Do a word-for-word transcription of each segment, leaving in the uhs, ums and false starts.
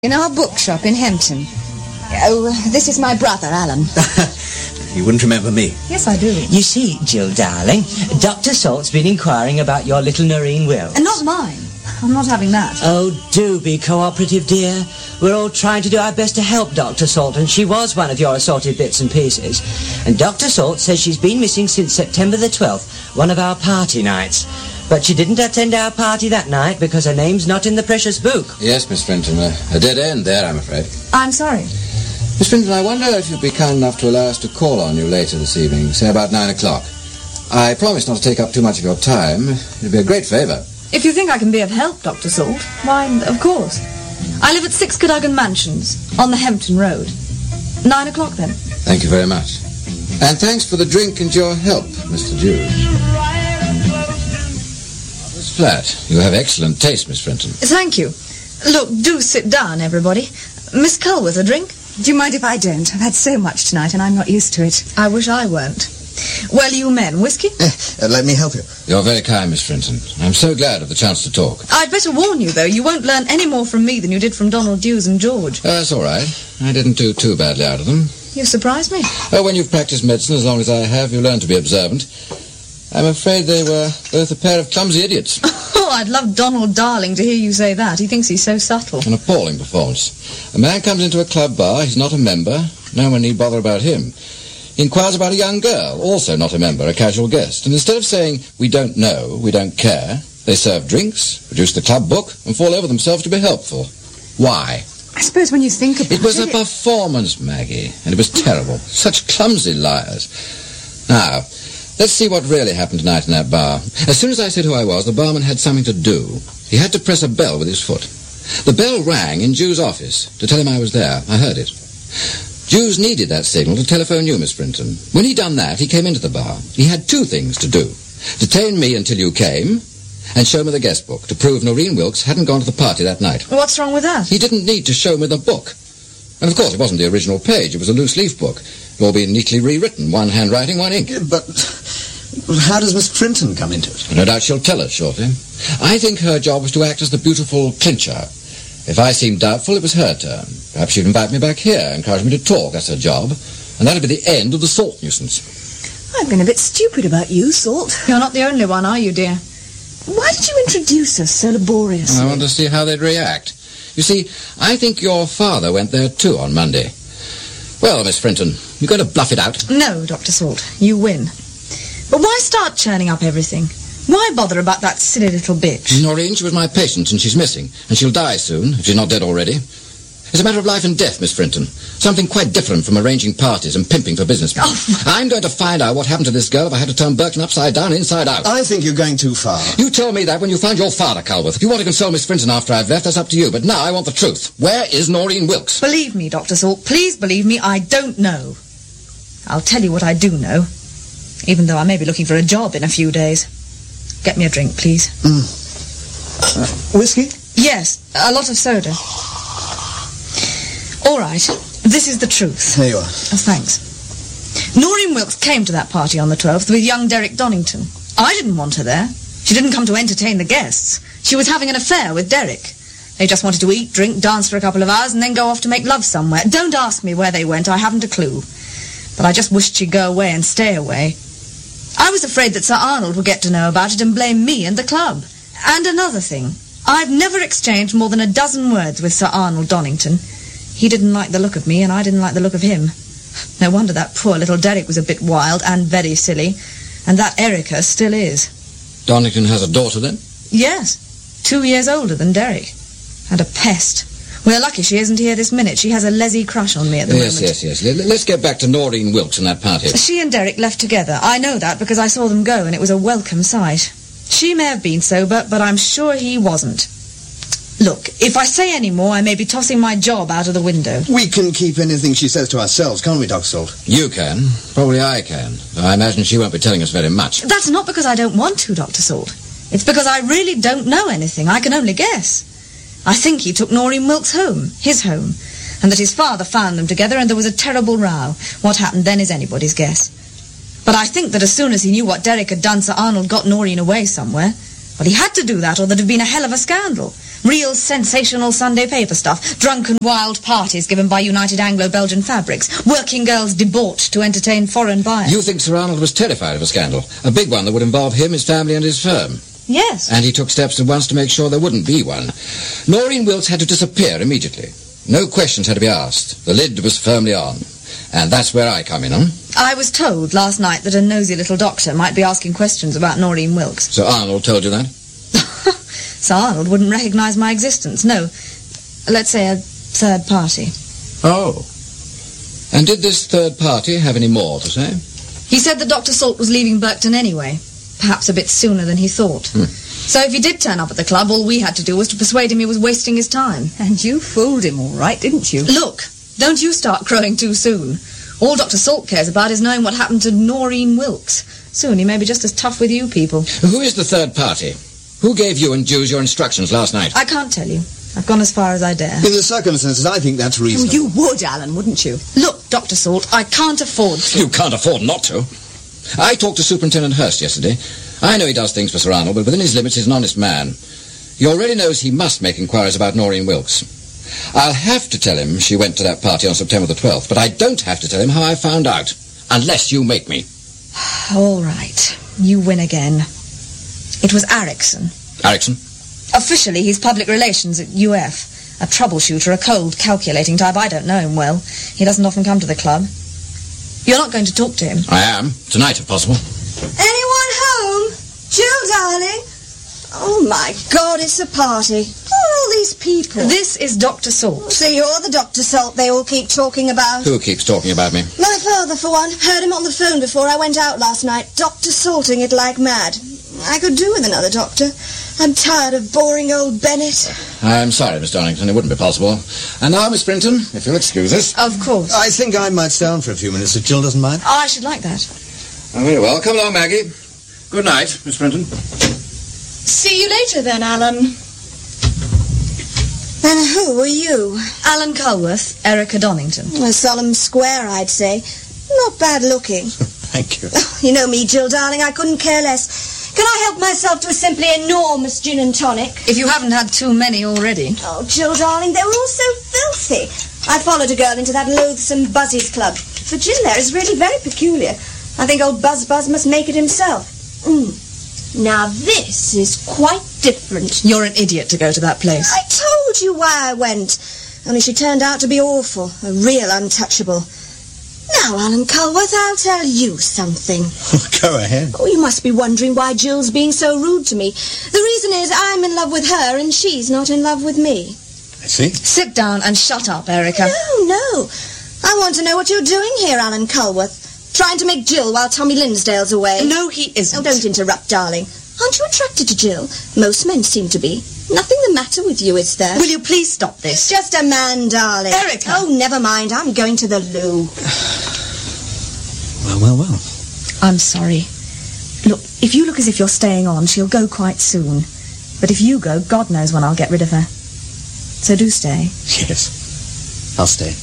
In our bookshop in Hampton. Oh, this is my brother, Alan. You wouldn't remember me. Yes, I do. You see, Jill, darling, Doctor Salt's been inquiring about your little Noreen Wilkes. And not mine. I'm not having that. Oh, do be cooperative, dear. We're all trying to do our best to help Doctor Salt, and she was one of your assorted bits and pieces. And Doctor Salt says she's been missing since September the twelfth, one of our party nights. But she didn't attend our party that night because her name's not in the precious book. Yes, Miss Frinton, uh, a dead end there, I'm afraid. I'm sorry. Miss Frinton, I wonder if you'd be kind enough to allow us to call on you later this evening, say about nine o'clock. I promise not to take up too much of your time. It'd be a great favour. If you think I can be of help, Doctor Salt, why, of course. I live at Six Cadogan Mansions, on the Hampton Road. Nine o'clock, then. Thank you very much. And thanks for the drink and your help, Mister Jews. This flat. You have excellent taste, Miss Frinton. Thank you. Look, do sit down, everybody. Miss Culworth, a drink? Do you mind if I don't? I've had so much tonight and I'm not used to it. I wish I weren't. Well, you men, whiskey? Uh, let me help you. You're very kind, Miss Frinton. I'm so glad of the chance to talk. I'd better warn you, though, you won't learn any more from me than you did from Donald Dewes and George. Uh, that's all right. I didn't do too badly out of them. You surprise me. Oh, when you've practiced medicine as long as I have, you learn to be observant. I'm afraid they were both a pair of clumsy idiots. Oh, I'd love Donald Darling to hear you say that. He thinks he's so subtle. An appalling performance. A man comes into a club bar, he's not a member, no one need bother about him. He inquires about a young girl, also not a member, a casual guest. And instead of saying, we don't know, we don't care, they serve drinks, produce the club book, and fall over themselves to be helpful. Why? I suppose when you think about it... It was a performance, Maggie, and it was terrible. Such clumsy liars. Now, let's see what really happened tonight in that bar. As soon as I said who I was, the barman had something to do. He had to press a bell with his foot. The bell rang in Jew's office to tell him I was there. I heard it. Jews needed that signal to telephone you, Miss Frinton. When he'd done that, he came into the bar. He had two things to do. Detain me until you came, and show me the guest book to prove Noreen Wilkes hadn't gone to the party that night. What's wrong with that? He didn't need to show me the book. And of course, it wasn't the original page. It was a loose-leaf book. It all been neatly rewritten, one handwriting, one ink. Yeah, but how does Miss Frinton come into it? No doubt she'll tell us shortly. I think her job was to act as the beautiful clincher. If I seemed doubtful, it was her turn. Perhaps she'd invite me back here, encourage me to talk. That's her job. And that'd be the end of the Salt nuisance. I've been a bit stupid about you, Salt. You're not the only one, are you, dear? Why did you introduce us so laboriously? I want to see how they'd react. You see, I think your father went there too on Monday. Well, Miss Frinton, you going to bluff it out? No, Doctor Salt. You win. But why start churning up everything? Why bother about that silly little bitch? Noreen, she was my patient and she's missing. And she'll die soon, if she's not dead already. It's a matter of life and death, Miss Frinton. Something quite different from arranging parties and pimping for businessmen. Oh. I'm going to find out what happened to this girl if I had to turn Birkin upside down, inside out. I think you're going too far. You told me that when you found your father, Culworth. If you want to console Miss Frinton after I've left, that's up to you. But now I want the truth. Where is Noreen Wilkes? Believe me, Doctor Salt, please believe me, I don't know. I'll tell you what I do know, even though I may be looking for a job in a few days. Get me a drink, please. Mm. Uh, whiskey? Yes, a lot of soda. All right, this is the truth. There you are. Oh, thanks. Noreen Wilkes came to that party on the twelfth with young Derek Donington. I didn't want her there. She didn't come to entertain the guests. She was having an affair with Derek. They just wanted to eat, drink, dance for a couple of hours, and then go off to make love somewhere. Don't ask me where they went. I haven't a clue. But I just wished she'd go away and stay away. I was afraid that Sir Arnold would get to know about it and blame me and the club. And another thing. I've never exchanged more than a dozen words with Sir Arnold Donington. He didn't like the look of me, and I didn't like the look of him. No wonder that poor little Derek was a bit wild and very silly. And that Erica still is. Donington has a daughter, then? Yes. Two years older than Derek. And a pest. We're lucky she isn't here this minute. She has a lesy crush on me at the yes, moment. Yes, yes, yes. Let's get back to Noreen Wilkes and that party. She and Derek left together. I know that because I saw them go, and it was a welcome sight. She may have been sober, but I'm sure he wasn't. Look, if I say any more, I may be tossing my job out of the window. We can keep anything she says to ourselves, can't we, Doctor Salt? You can. Probably I can. I imagine she won't be telling us very much. That's not because I don't want to, Doctor Salt. It's because I really don't know anything. I can only guess. I think he took Noreen Wilkes home, his home, and that his father found them together and there was a terrible row. What happened then is anybody's guess. But I think that as soon as he knew what Derek had done, Sir Arnold got Noreen away somewhere. Well, he had to do that or there'd have been a hell of a scandal. Real sensational Sunday paper stuff. Drunken wild parties given by United Anglo-Belgian Fabrics. Working girls debauched to entertain foreign buyers. You think Sir Arnold was terrified of a scandal? A big one that would involve him, his family and his firm. Yes. And he took steps at once to make sure there wouldn't be one. Noreen Wilkes had to disappear immediately. No questions had to be asked. The lid was firmly on. And that's where I come in, huh? I was told last night that a nosy little doctor might be asking questions about Noreen Wilkes. So Arnold told you that? Sir Arnold wouldn't recognise my existence, no. Let's say a third party. Oh. And did this third party have any more to say? He said that Doctor Salt was leaving Birkton anyway. Perhaps a bit sooner than he thought. Hmm. So if he did turn up at the club, all we had to do was to persuade him he was wasting his time. And you fooled him all right, didn't you? Look, don't you start crowing too soon. All Doctor Salt cares about is knowing what happened to Noreen Wilkes. Soon he may be just as tough with you people. Who is the third party? Who gave you and Jews your instructions last night? I can't tell you. I've gone as far as I dare. In the circumstances, I think that's reasonable. Oh, you would, Alan, wouldn't you? Look, Doctor Salt, I can't afford to. You can't afford not to. I talked to Superintendent Hurst yesterday. I know he does things for Sir Arnold, but within his limits he's an honest man. He already knows he must make inquiries about Noreen Wilkes. I'll have to tell him she went to that party on September the twelfth, but I don't have to tell him how I found out. Unless you make me. All right. You win again. It was Erickson. Erickson? Officially, he's public relations at U F. A troubleshooter, a cold, calculating type. I don't know him well. He doesn't often come to the club. You're not going to talk to him? I am. Tonight, if possible. Anyone home? Jill, darling? Oh, my God, it's a party. Who are all these people? This is Doctor Salt. So you're the Doctor Salt they all keep talking about? Who keeps talking about me? My father, for one. Heard him on the phone before I went out last night. Doctor Salting it like mad. I could do with another doctor. I'm tired of boring old Bennett. I'm sorry, Miss Donington. It wouldn't be possible. And now, Miss Brinton, if you'll excuse us. Of course. I think I might stay on for a few minutes if Jill doesn't mind. Oh, I should like that. Oh, very well. Come along, Maggie. Good night, Miss Brinton. See you later then, Alan. And who are you? Alan Culworth, Erica Donington. A solemn square, I'd say. Not bad looking. Thank you. You know me, Jill, darling. I couldn't care less. Can I help myself to a simply enormous gin and tonic? If you haven't had too many already. Oh, Jill, darling, they were all so filthy. I followed a girl into that loathsome Buzzy's club. For gin there is really very peculiar. I think old Buzz Buzz must make it himself. Mm. Now this is quite different. You're an idiot to go to that place. I told you why I went. Only she turned out to be awful. A real untouchable. Now, Alan Culworth, I'll tell you something. Go ahead. Oh, you must be wondering why Jill's being so rude to me. The reason is I'm in love with her and she's not in love with me. I see. Sit down and shut up, Erica. No, no. I want to know what you're doing here, Alan Culworth. Trying to make Jill while Tommy Linsdale's away. No, he isn't. Oh, don't interrupt, darling. Aren't you attracted to Jill? Most men seem to be. Nothing the matter with you, is there? Will you please stop this? Just a man, darling. Erica! Oh, never mind. I'm going to the loo. Well, well, well. I'm sorry. Look, if you look as if you're staying on, she'll go quite soon. But if you go, God knows when I'll get rid of her. So do stay. Yes. I'll stay.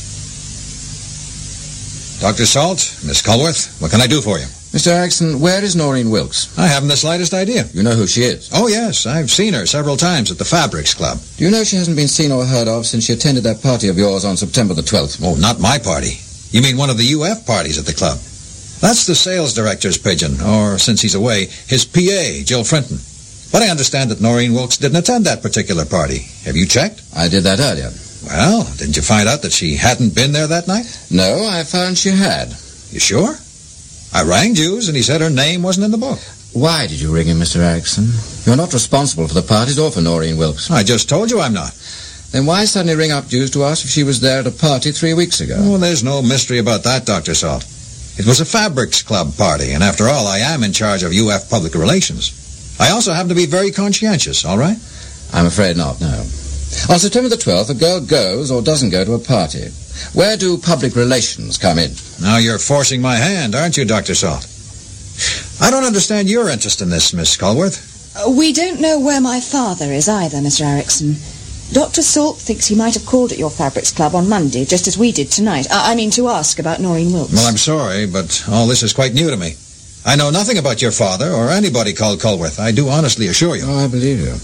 Doctor Salt, Miss Culworth, what can I do for you? Mister Erickson, where is Noreen Wilkes? I haven't the slightest idea. You know who she is? Oh, yes, I've seen her several times at the Fabrics Club. Do you know she hasn't been seen or heard of since she attended that party of yours on September the twelfth? Oh, not my party. You mean one of the U F parties at the club? That's the sales director's pigeon, or, since he's away, his P A, Jill Frinton. But I understand that Noreen Wilkes didn't attend that particular party. Have you checked? I did that earlier. Well, didn't you find out that she hadn't been there that night? No, I found she had. You sure? I rang Jews, and he said her name wasn't in the book. Why did you ring him, Mister Erickson? You're not responsible for the parties or for Noreen Wilkes. I just told you I'm not. Then why suddenly ring up Jews to ask if she was there at a party three weeks ago? Oh, there's no mystery about that, Doctor Salt. It was a Fabrics Club party, and after all, I am in charge of U F Public Relations. I also happen to be very conscientious, all right? I'm afraid not, no. On September the twelfth, a girl goes or doesn't go to a party. Where do public relations come in? Now you're forcing my hand, aren't you, Doctor Salt? I don't understand your interest in this, Miss Culworth. Uh, we don't know where my father is either, Mister Erickson. Doctor Salt thinks he might have called at your Fabrics Club on Monday, just as we did tonight. I, I mean, to ask about Noreen Wilkes. Well, I'm sorry, but all this is quite new to me. I know nothing about your father or anybody called Culworth. I do honestly assure you. Oh, I believe you.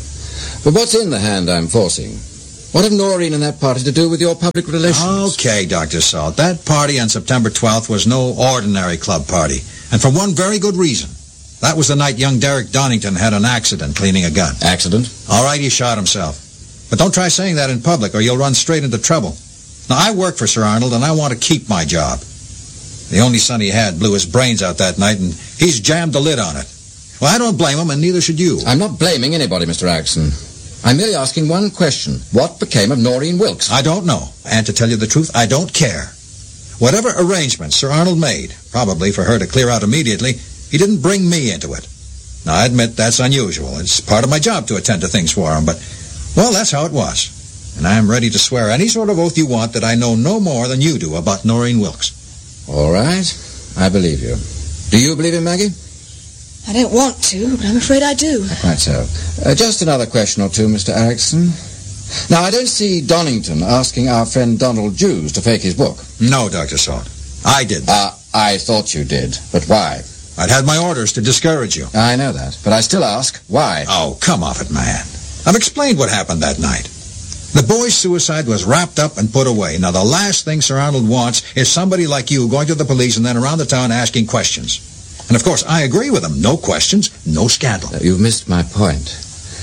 But what's in the hand I'm forcing? What have Noreen and that party to do with your public relations? Okay, Doctor Salt. That party on September twelfth was no ordinary club party. And for one very good reason. That was the night young Derek Donington had an accident cleaning a gun. Accident? All right, he shot himself. But don't try saying that in public or you'll run straight into trouble. Now, I work for Sir Arnold and I want to keep my job. The only son he had blew his brains out that night and he's jammed the lid on it. Well, I don't blame him and neither should you. I'm not blaming anybody, Mister Erickson. I'm merely asking one question. What became of Noreen Wilkes? I don't know. And to tell you the truth, I don't care. Whatever arrangements Sir Arnold made, probably for her to clear out immediately, he didn't bring me into it. Now, I admit that's unusual. It's part of my job to attend to things for him, but, well, that's how it was. And I'm ready to swear any sort of oath you want that I know no more than you do about Noreen Wilkes. All right. I believe you. Do you believe him, Maggie? I don't want to, but I'm afraid I do. Quite so. Uh, just another question or two, Mister Erickson. Now, I don't see Donington asking our friend Donald Jews to fake his book. No, Doctor Salt. I did that. Uh, I thought you did. But why? I'd had my orders to discourage you. I know that. But I still ask, why? Oh, come off it, man. I've explained what happened that night. The boy's suicide was wrapped up and put away. Now, the last thing Sir Arnold wants is somebody like you going to the police and then around the town asking questions. And, of course, I agree with him. No questions, no scandal. Uh, you've missed my point.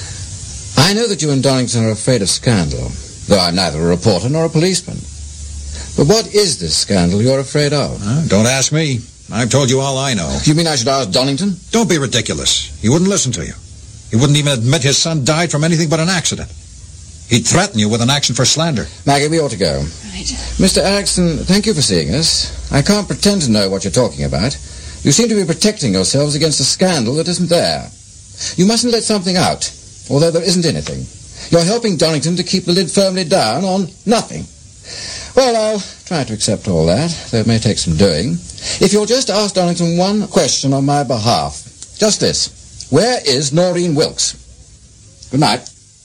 I know that you and Donington are afraid of scandal, though I'm neither a reporter nor a policeman. But what is this scandal you're afraid of? Uh, don't ask me. I've told you all I know. You mean I should ask Donington? Don't be ridiculous. He wouldn't listen to you. He wouldn't even admit his son died from anything but an accident. He'd threaten you with an action for slander. Maggie, we ought to go. Right. Mister Erickson, thank you for seeing us. I can't pretend to know what you're talking about. You seem to be protecting yourselves against a scandal that isn't there. You mustn't let something out, although there isn't anything. You're helping Donington to keep the lid firmly down on nothing. Well, I'll try to accept all that, though it may take some doing. If you'll just ask Donington one question on my behalf. Just this. Where is Noreen Wilkes? Good night.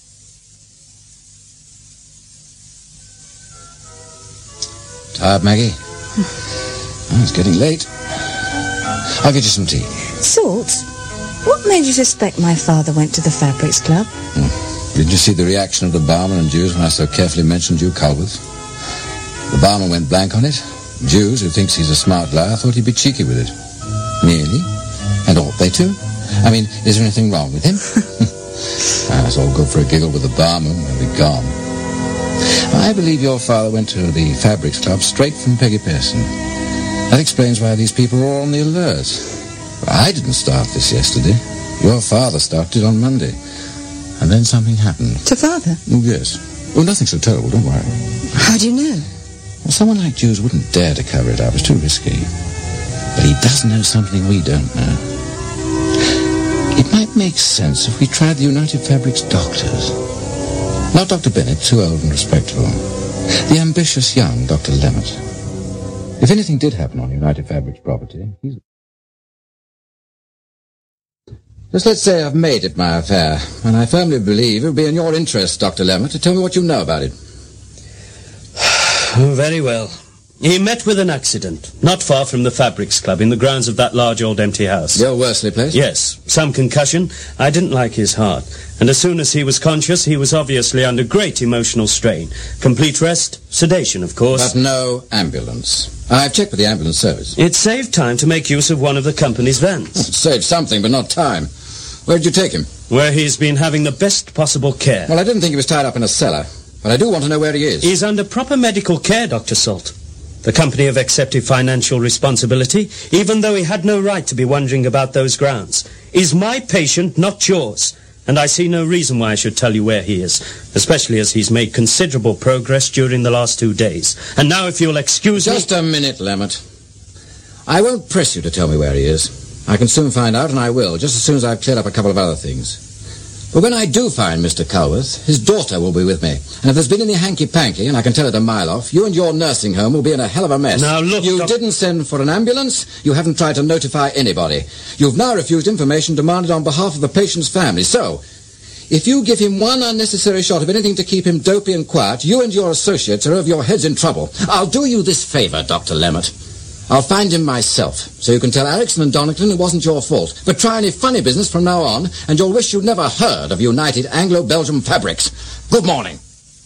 Tired, Maggie? Oh, it's getting late. I'll get you some tea. Salt, what made you suspect my father went to the Fabrics Club? Hmm. Didn't you see the reaction of the barman and Jews when I so carefully mentioned you, Culworth? The barman went blank on it. Jews, who thinks he's a smart liar, thought he'd be cheeky with it. Merely? And ought they to? I mean, is there anything wrong with him? ah, it's all good for a giggle with the barman. We'll be gone. I believe your father went to the Fabrics Club straight from Peggy Pearson. That explains why these people are all on the alert. I didn't start this yesterday. Your father started on Monday. And then something happened. To father? Oh, yes. Oh, nothing so terrible, don't worry. How do you know? Well, someone like Jews wouldn't dare to cover it up. It's too risky. But he does know something we don't know. It might make sense if we tried the United Fabrics doctors. Not Doctor Bennett, too old and respectable. The ambitious young Doctor Lemmett. If anything did happen on United Fabrics property, he's... Just let's say I've made it my affair, and I firmly believe it would be in your interest, Doctor Lemmett, to tell me what you know about it. Very well. He met with an accident, not far from the Fabrics Club, in the grounds of that large old empty house. The old Worsley place? Yes. Some concussion. I didn't like his heart. And as soon as he was conscious, he was obviously under great emotional strain. Complete rest, sedation, of course. But no ambulance. I've checked with the ambulance service. It saved time to make use of one of the company's vans. It saved something, but not time. Where did you take him? Where he's been having the best possible care. Well, I didn't think he was tied up in a cellar, but I do want to know where he is. He's under proper medical care, Doctor Salt. The company have accepted financial responsibility, even though he had no right to be wandering about those grounds. He's my patient, not yours. And I see no reason why I should tell you where he is, especially as he's made considerable progress during the last two days. And now, if you'll excuse Just me... Just a minute, Lemmett. I won't press you to tell me where he is. I can soon find out, and I will, just as soon as I've cleared up a couple of other things. But when I do find Mister Culworth, his daughter will be with me. And if there's been any hanky-panky, and I can tell it a mile off, you and your nursing home will be in a hell of a mess. Now, look... You doc- didn't send for an ambulance. You haven't tried to notify anybody. You've now refused information demanded on behalf of the patient's family. So, if you give him one unnecessary shot of anything to keep him dopey and quiet, you and your associates are over your heads in trouble. I'll do you this favor, Doctor Lemmett. I'll find him myself, so you can tell Erickson and Donington it wasn't your fault. But try any funny business from now on, and you'll wish you'd never heard of United Anglo-Belgium Fabrics. Good morning.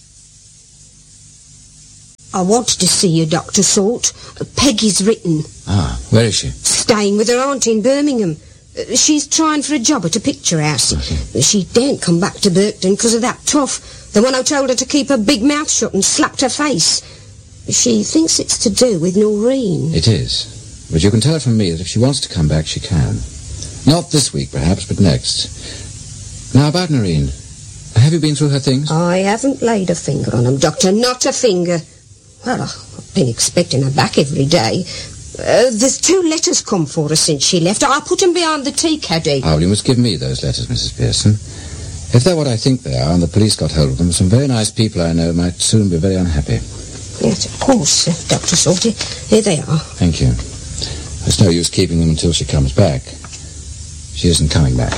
I wanted to see you, Doctor Salt. Peggy's written. Ah, where is she? Staying with her aunt in Birmingham. Uh, she's trying for a job at a picture house. Okay. She daren't come back to Birkton because of that toff, the one who told her to keep her big mouth shut and slapped her face. She thinks it's to do with Noreen. It is. But you can tell her from me that if she wants to come back, she can. Not this week, perhaps, but next. Now, about Noreen. Have you been through her things? I haven't laid a finger on them, Doctor. Not a finger. Well, I've been expecting her back every day. Uh, there's two letters come for her since she left. I put them behind the tea caddy. Oh, you must give me those letters, Missus Pearson. If they're what I think they are, and the police got hold of them, some very nice people I know might soon be very unhappy. Yes, of course, uh, Doctor Salty. Here they are. Thank you. There's no use keeping them until she comes back. She isn't coming back.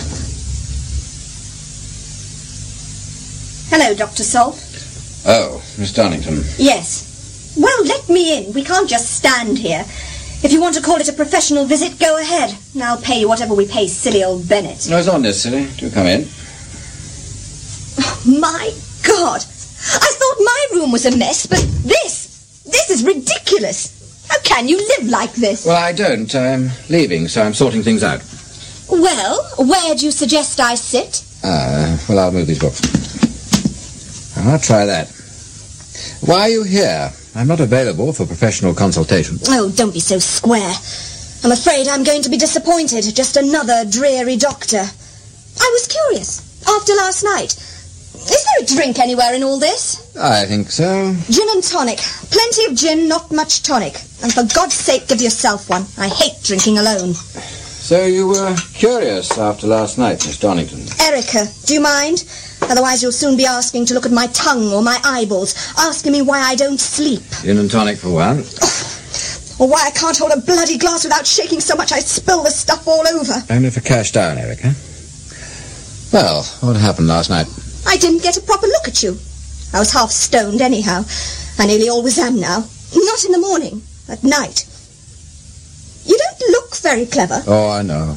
Hello, Doctor Salt. Oh, Miss Donington. Yes. Well, let me in. We can't just stand here. If you want to call it a professional visit, go ahead. And I'll pay you whatever we pay silly old Bennett. No, it's not necessary. Do come in. Oh, my God. I thought my room was a mess, but this, this is ridiculous. How can you live like this? Well, I don't. I'm leaving, so I'm sorting things out. Well, where do you suggest I sit? Ah, well, I'll move these books. I'll try that. Why are you here? I'm not available for professional consultation. Oh, don't be so square. I'm afraid I'm going to be disappointed. Just another dreary doctor. I was curious. After last night, is there a drink anywhere in all this? I think so. Gin and tonic. Plenty of gin, not much tonic. And for God's sake, give yourself one. I hate drinking alone. So you were curious after last night, Miss Donington? Erica, do you mind? Otherwise you'll soon be asking to look at my tongue or my eyeballs, asking me why I don't sleep. Gin and tonic for one. Or why I can't hold a bloody glass without shaking so much I spill the stuff all over. Only for cash down, Erica. Well, what happened last night? I didn't get a proper look at you. I was half stoned anyhow. I nearly always am now. Not in the morning. At night. You don't look very clever. Oh, I know.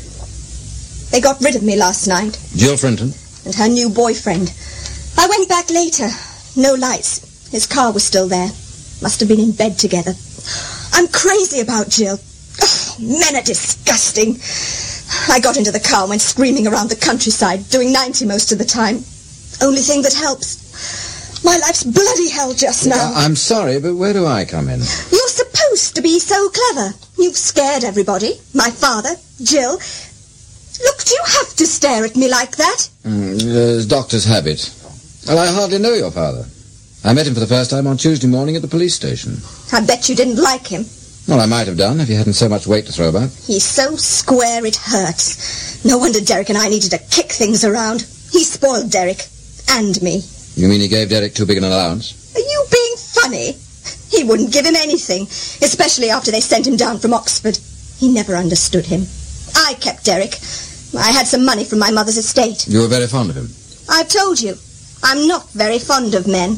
They got rid of me last night. Jill Frinton? And her new boyfriend. I went back later. No lights. His car was still there. Must have been in bed together. I'm crazy about Jill. Oh, men are disgusting. I got into the car and went screaming around the countryside, doing ninety most of the time. Only thing that helps. My life's bloody hell just now. I'm sorry, but where do I come in? You're supposed to be so clever. You've scared everybody. My father, Jill. Look, do you have to stare at me like that? Mm, uh, doctor's habit. Well, I hardly know your father. I met him for the first time on Tuesday morning at the police station. I bet you didn't like him. Well, I might have done if he hadn't so much weight to throw about. He's so square it hurts. No wonder Derek and I needed to kick things around. He spoiled Derek. And me. You mean he gave Derek too big an allowance? Are you being funny? He wouldn't give him anything, especially after they sent him down from Oxford. He never understood him. I kept Derek. I had some money from my mother's estate. You were very fond of him? I've told you. I'm not very fond of men.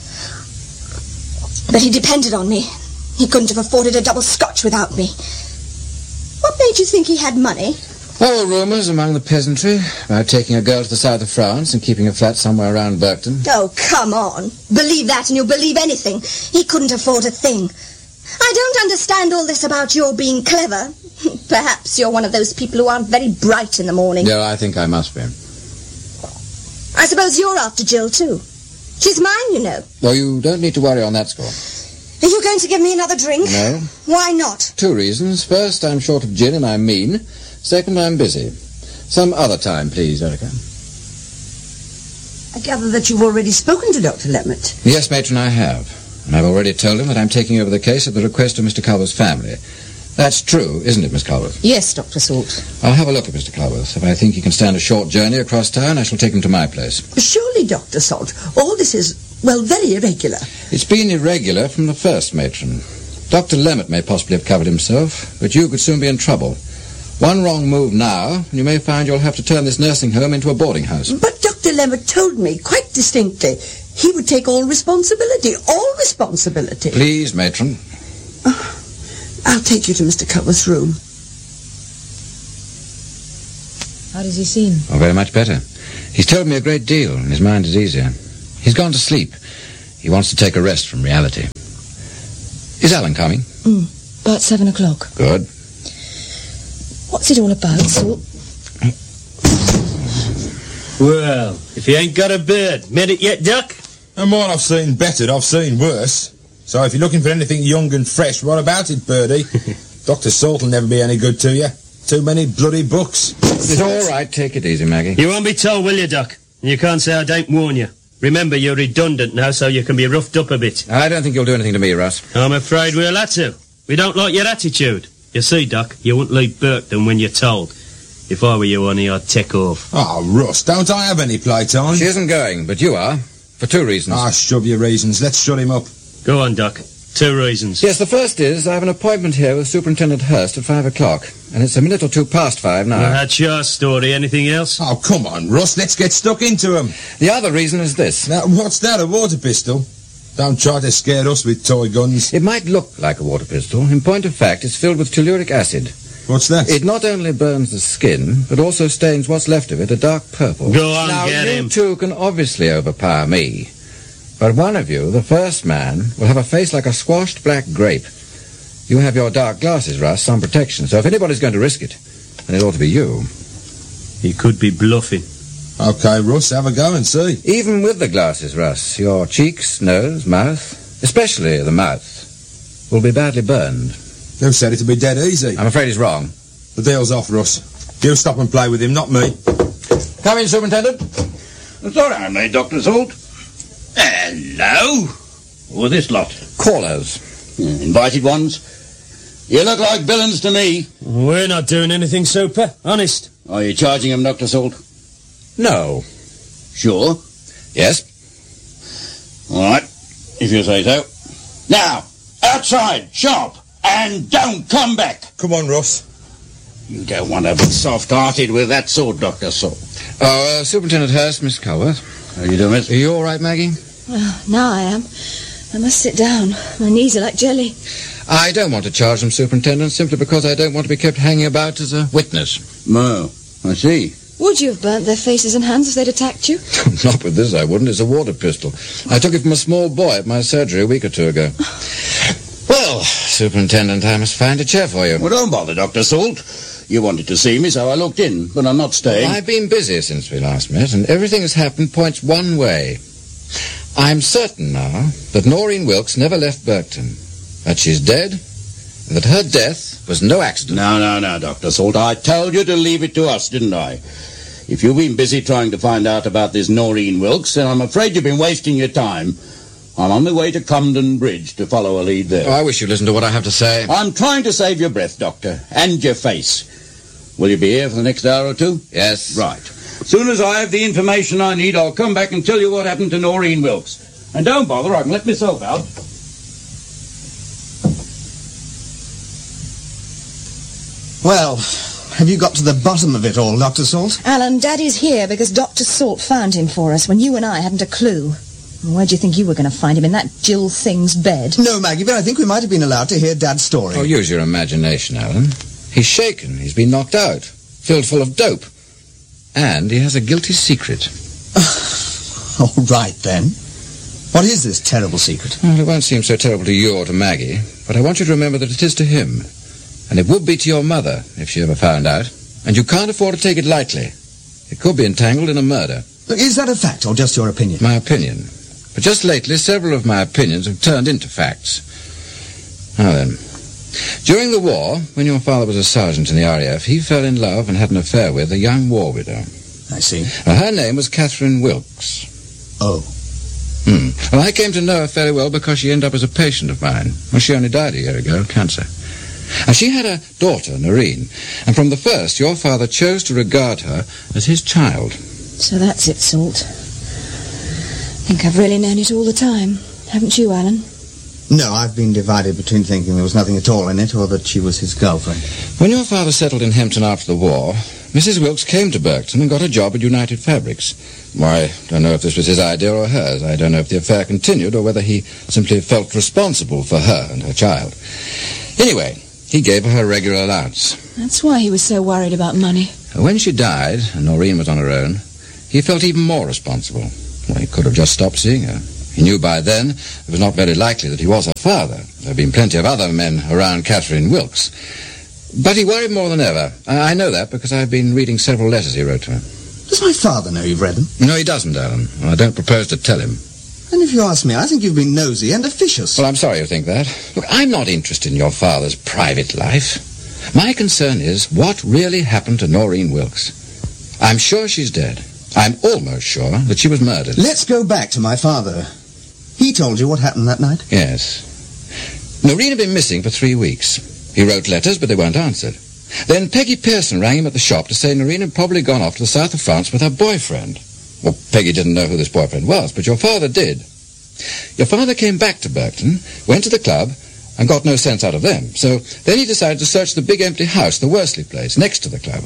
But he depended on me. He couldn't have afforded a double scotch without me. What made you think he had money? All rumours among the peasantry about taking a girl to the south of France and keeping a flat somewhere around Birkton. Oh, come on. Believe that and you'll believe anything. He couldn't afford a thing. I don't understand all this about your being clever. Perhaps you're one of those people who aren't very bright in the morning. Yeah, I think I must be. I suppose you're after Jill, too. She's mine, you know. Well, you don't need to worry on that score. Are you going to give me another drink? No. Why not? Two reasons. First, I'm short of gin and I'm mean. Second, I'm busy. Some other time, please, Erica. I gather that you've already spoken to Doctor Lemmet. Yes, Matron, I have. And I've already told him that I'm taking over the case at the request of Mister Culver's family. That's true, isn't it, Miss Culworth? Yes, Doctor Salt. I'll have a look at Mister Culworth. If I think he can stand a short journey across town, I shall take him to my place. Surely, Doctor Salt, all this is, well, very irregular. It's been irregular from the first, Matron. Doctor Lemmet may possibly have covered himself, but you could soon be in trouble. One wrong move now, and you may find you'll have to turn this nursing home into a boarding house. But Doctor Lemmet told me quite distinctly he would take all responsibility, all responsibility. Please, Matron. Uh, I'll take you to Mister Cutworth's room. How does he seem? Oh, very much better. He's told me a great deal, and his mind is easier. He's gone to sleep. He wants to take a rest from reality. Is Alan coming? Mm, about seven o'clock. Good. What's it all about, Salt? Well, if you ain't got a bird, met it yet, Duck? And mine I've seen better, I've seen worse. So if you're looking for anything young and fresh, what about it, Birdie? Doctor Salt will never be any good to you. Too many bloody books. It's all right, take it easy, Maggie. You won't be told, will you, Duck? And you can't say I don't warn you. Remember, you're redundant now, so you can be roughed up a bit. I don't think you'll do anything to me, Russ. I'm afraid we'll have to. We don't like your attitude. You see, Duck, you won't leave Burkton when you're told. If I were you, honey, I'd take off. Oh, Russ, don't I have any playtime? She isn't going, but you are. For two reasons. Ah, shove your reasons. Let's shut him up. Go on, Duck. Two reasons. Yes, the first is I have an appointment here with Superintendent Hurst at five o'clock, and it's a minute or two past five now. Well, that's your story. Anything else? Oh, come on, Russ. Let's get stuck into him. The other reason is this. Now, what's that, a water pistol? Don't try to scare us with toy guns. It might look like a water pistol. In point of fact, it's filled with telluric acid. What's that? It not only burns the skin, but also stains what's left of it a dark purple. Go on, now, get you him. two can obviously overpower me. But one of you, the first man, will have a face like a squashed black grape. You have your dark glasses, Russ, some protection. So if anybody's going to risk it, then it ought to be you. He could be bluffing. Okay, Russ, have a go and see. Even with the glasses, Russ, your cheeks, nose, mouth, especially the mouth, will be badly burned. Who said it'd be dead easy? I'm afraid he's wrong. The deal's off, Russ. You stop and play with him, not me. Come in, Superintendent. It's all right, mate, Doctor Salt. Hello. Who are this lot? Callers. Yeah, invited ones. You look like villains to me. We're not doing anything, Super. Honest. Are you charging him, Doctor Salt? No. Sure? Yes. All right, if you say so. Now, outside, sharp, and don't come back. Come on, Russ. You don't want to be soft-hearted with that sort, Doctor Salt. Oh, uh, Superintendent Hurst, Miss Culworth. How you doing, miss? Are you all right, Maggie? Well, now I am. I must sit down. My knees are like jelly. I don't want to charge them, Superintendent, simply because I don't want to be kept hanging about as a witness. No, I see. Would you have burnt their faces and hands if they'd attacked you? Not with this, I wouldn't. It's a water pistol. I took it from a small boy at my surgery a week or two ago. Well, Superintendent, I must find a chair for you. Well, don't bother, Doctor Salt. You wanted to see me, so I looked in, but I'm not staying. Well, I've been busy since we last met, and everything that's happened points one way. I'm certain now that Noreen Wilkes never left Burkton, that she's dead, and that her death was no accident. No, no, no, Doctor Salt. I told you to leave it to us, didn't I? If you've been busy trying to find out about this Noreen Wilkes, then I'm afraid you've been wasting your time. I'm on my way to Comden Bridge to follow a lead there. Oh, I wish you'd listen to what I have to say. I'm trying to save your breath, Doctor, and your face. Will you be here for the next hour or two? Yes. Right. As soon as I have the information I need, I'll come back and tell you what happened to Noreen Wilkes. And don't bother, I can let myself out. Well, have you got to the bottom of it all, Doctor Salt? Alan, Daddy's here because Doctor Salt found him for us when you and I hadn't a clue. Where do you think you were going to find him? In that Jill Thing's bed? No, Maggie, but I think we might have been allowed to hear Dad's story. Oh, use your imagination, Alan. He's shaken. He's been knocked out. Filled full of dope. And he has a guilty secret. All right, then. What is this terrible secret? Well, it won't seem so terrible to you or to Maggie, but I want you to remember that it is to him. And it would be to your mother, if she ever found out. And you can't afford to take it lightly. It could be entangled in a murder. Is that a fact, or just your opinion? My opinion. But just lately, several of my opinions have turned into facts. Now then, during the war, when your father was a sergeant in the R A F, he fell in love and had an affair with a young war widow. I see. Now, her name was Catherine Wilkes. Oh. Hmm. Well, I came to know her fairly well because she ended up as a patient of mine. Well, she only died a year ago, cancer. And she had a daughter, Noreen, and from the first, your father chose to regard her as his child. So that's it, Salt. I think I've really known it all the time. Haven't you, Alan? No, I've been divided between thinking there was nothing at all in it or that she was his girlfriend. When your father settled in Hempton after the war, Missus Wilkes came to Burkton and got a job at United Fabrics. Why, I don't know if this was his idea or hers. I don't know if the affair continued or whether he simply felt responsible for her and her child. Anyway, He gave her her regular allowance. That's why he was so worried about money. When she died, and Noreen was on her own, he felt even more responsible. Well, he could have just stopped seeing her. He knew by then it was not very likely that he was her father. There had been plenty of other men around Catherine Wilkes. But he worried more than ever. I, I know that because I've been reading several letters he wrote to her. Does my father know you've read them? No, he doesn't, Alan. I don't propose to tell him. And if you ask me, I think you've been nosy and officious. Well, I'm sorry you think that. Look, I'm not interested in your father's private life. My concern is what really happened to Noreen Wilkes. I'm sure she's dead. I'm almost sure that she was murdered. Let's go back to my father. He told you what happened that night? Yes. Noreen had been missing for three weeks. He wrote letters, but they weren't answered. Then Peggy Pearson rang him at the shop to say Noreen had probably gone off to the south of France with her boyfriend. Well, Peggy didn't know who this boyfriend was, but your father did. Your father came back to Burton, went to the club, and got no sense out of them. So then he decided to search the big empty house, the Worsley place, next to the club.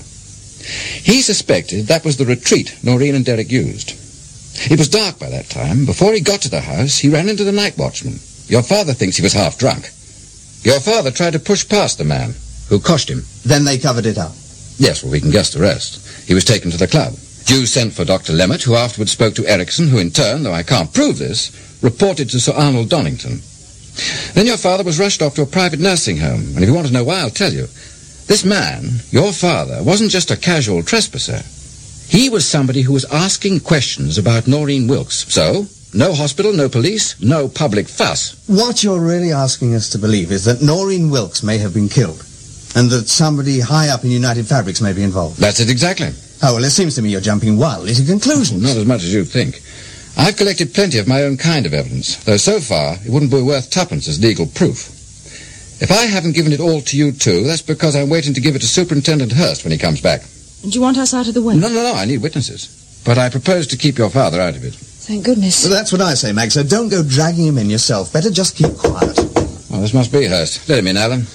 He suspected that was the retreat Noreen and Derek used. It was dark by that time. Before he got to the house, he ran into the night watchman. Your father thinks he was half drunk. Your father tried to push past the man, who coshed him. Then they covered it up? Yes, well, we can guess the rest. He was taken to the club. Jew sent for Doctor Lemmett, who afterwards spoke to Erickson, who in turn, though I can't prove this, reported to Sir Arnold Donington. Then your father was rushed off to a private nursing home, and if you want to know why, I'll tell you. This man, your father, wasn't just a casual trespasser. He was somebody who was asking questions about Noreen Wilkes. So, no hospital, no police, no public fuss. What you're really asking us to believe is that Noreen Wilkes may have been killed, and that somebody high up in United Fabrics may be involved. That's it exactly. Oh, well, it seems to me you're jumping wildly to conclusions. Not as much as you think. I've collected plenty of my own kind of evidence, though so far it wouldn't be worth tuppence as legal proof. If I haven't given it all to you too, that's because I'm waiting to give it to Superintendent Hurst when he comes back. And you want us out of the way? No, no, no, I need witnesses. But I propose to keep your father out of it. Thank goodness. Well, that's what I say, Mag, so don't go dragging him in yourself. Better just keep quiet. Well, this must be Hurst. Let him in, Alan.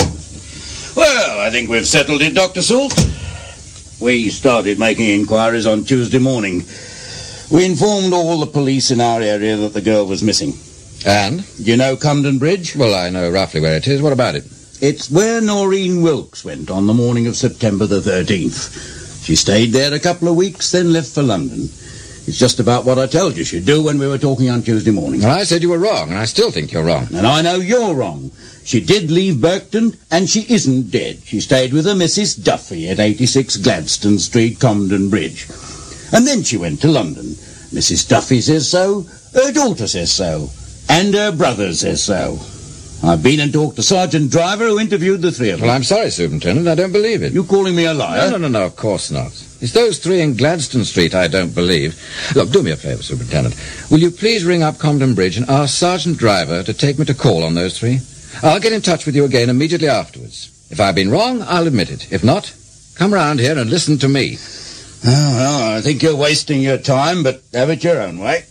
Well, I think we've settled it, Doctor Salt. We started making inquiries on Tuesday morning. We informed all the police in our area that the girl was missing. And? Do you know Cumden Bridge? Well, I know roughly where it is. What about it? It's where Noreen Wilkes went on the morning of September the thirteenth. She stayed there a couple of weeks, then left for London. It's just about what I told you she'd do when we were talking on Tuesday morning. Well, I said you were wrong, and I still think you're wrong. And I know you're wrong. She did leave Berkton, and she isn't dead. She stayed with her Missus Duffy at eighty-six Gladstone Street, Cumden Bridge. And then she went to London. Missus Duffy says so, her daughter says so, and her brother says so. I've been and talked to Sergeant Driver, who interviewed the three of them. Well, I'm sorry, Superintendent, I don't believe it. You calling me a liar? No, no, no, no, of course not. It's those three in Gladstone Street I don't believe. Look, do me a favour, Superintendent. Will you please ring up Cumden Bridge and ask Sergeant Driver to take me to call on those three? I'll get in touch with you again immediately afterwards. If I've been wrong, I'll admit it. If not, come round here and listen to me. Oh, well, I think you're wasting your time, but have it your own way.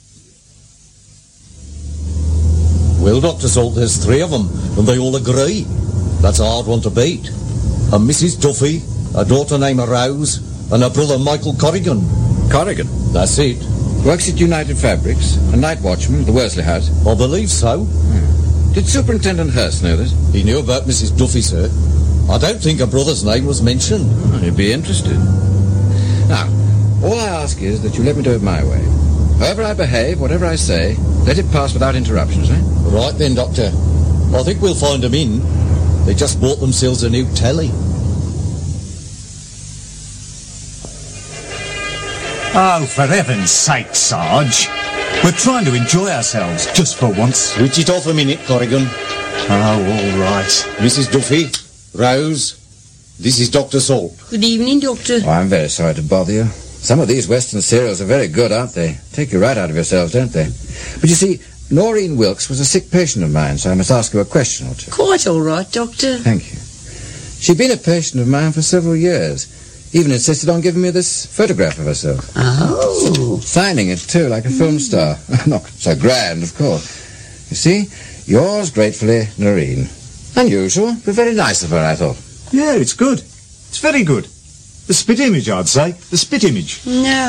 Well, Doctor Salt, there's three of them, and they all agree. That's a hard one to beat. A Missus Duffy, a daughter named Rose, and a brother Michael Corrigan. Corrigan? That's it. Works at United Fabrics, a night watchman at the Worsley House. I believe so. Hmm. Did Superintendent Hurst know this? He knew about Missus Duffy, sir. I don't think her brother's name was mentioned. Oh, he'd be interested. Now, all I ask is that you let me do it my way. However I behave, whatever I say, let it pass without interruptions, eh? Right then, Doctor. I think we'll find them in. They just bought themselves a new telly. Oh, for heaven's sake, Sarge. We're trying to enjoy ourselves, just for once. Switch it off a minute, Corrigan. Oh, all right. Missus Duffy, Rose, this is Doctor Salt. Good evening, Doctor. Oh, I'm very sorry to bother you. Some of these Western serials are very good, aren't they? Take you right out of yourselves, don't they? But you see, Noreen Wilkes was a sick patient of mine, so I must ask you a question or two. Quite all right, Doctor. Thank you. She'd been a patient of mine for several years. Even insisted on giving me this photograph of herself. Oh. Signing it, too, like a film star. Not so grand, of course. You see, yours gratefully, Noreen. Unusual, but very nice of her, I thought. Yeah, it's good. It's very good. The spit image, I'd say. The spit image. No,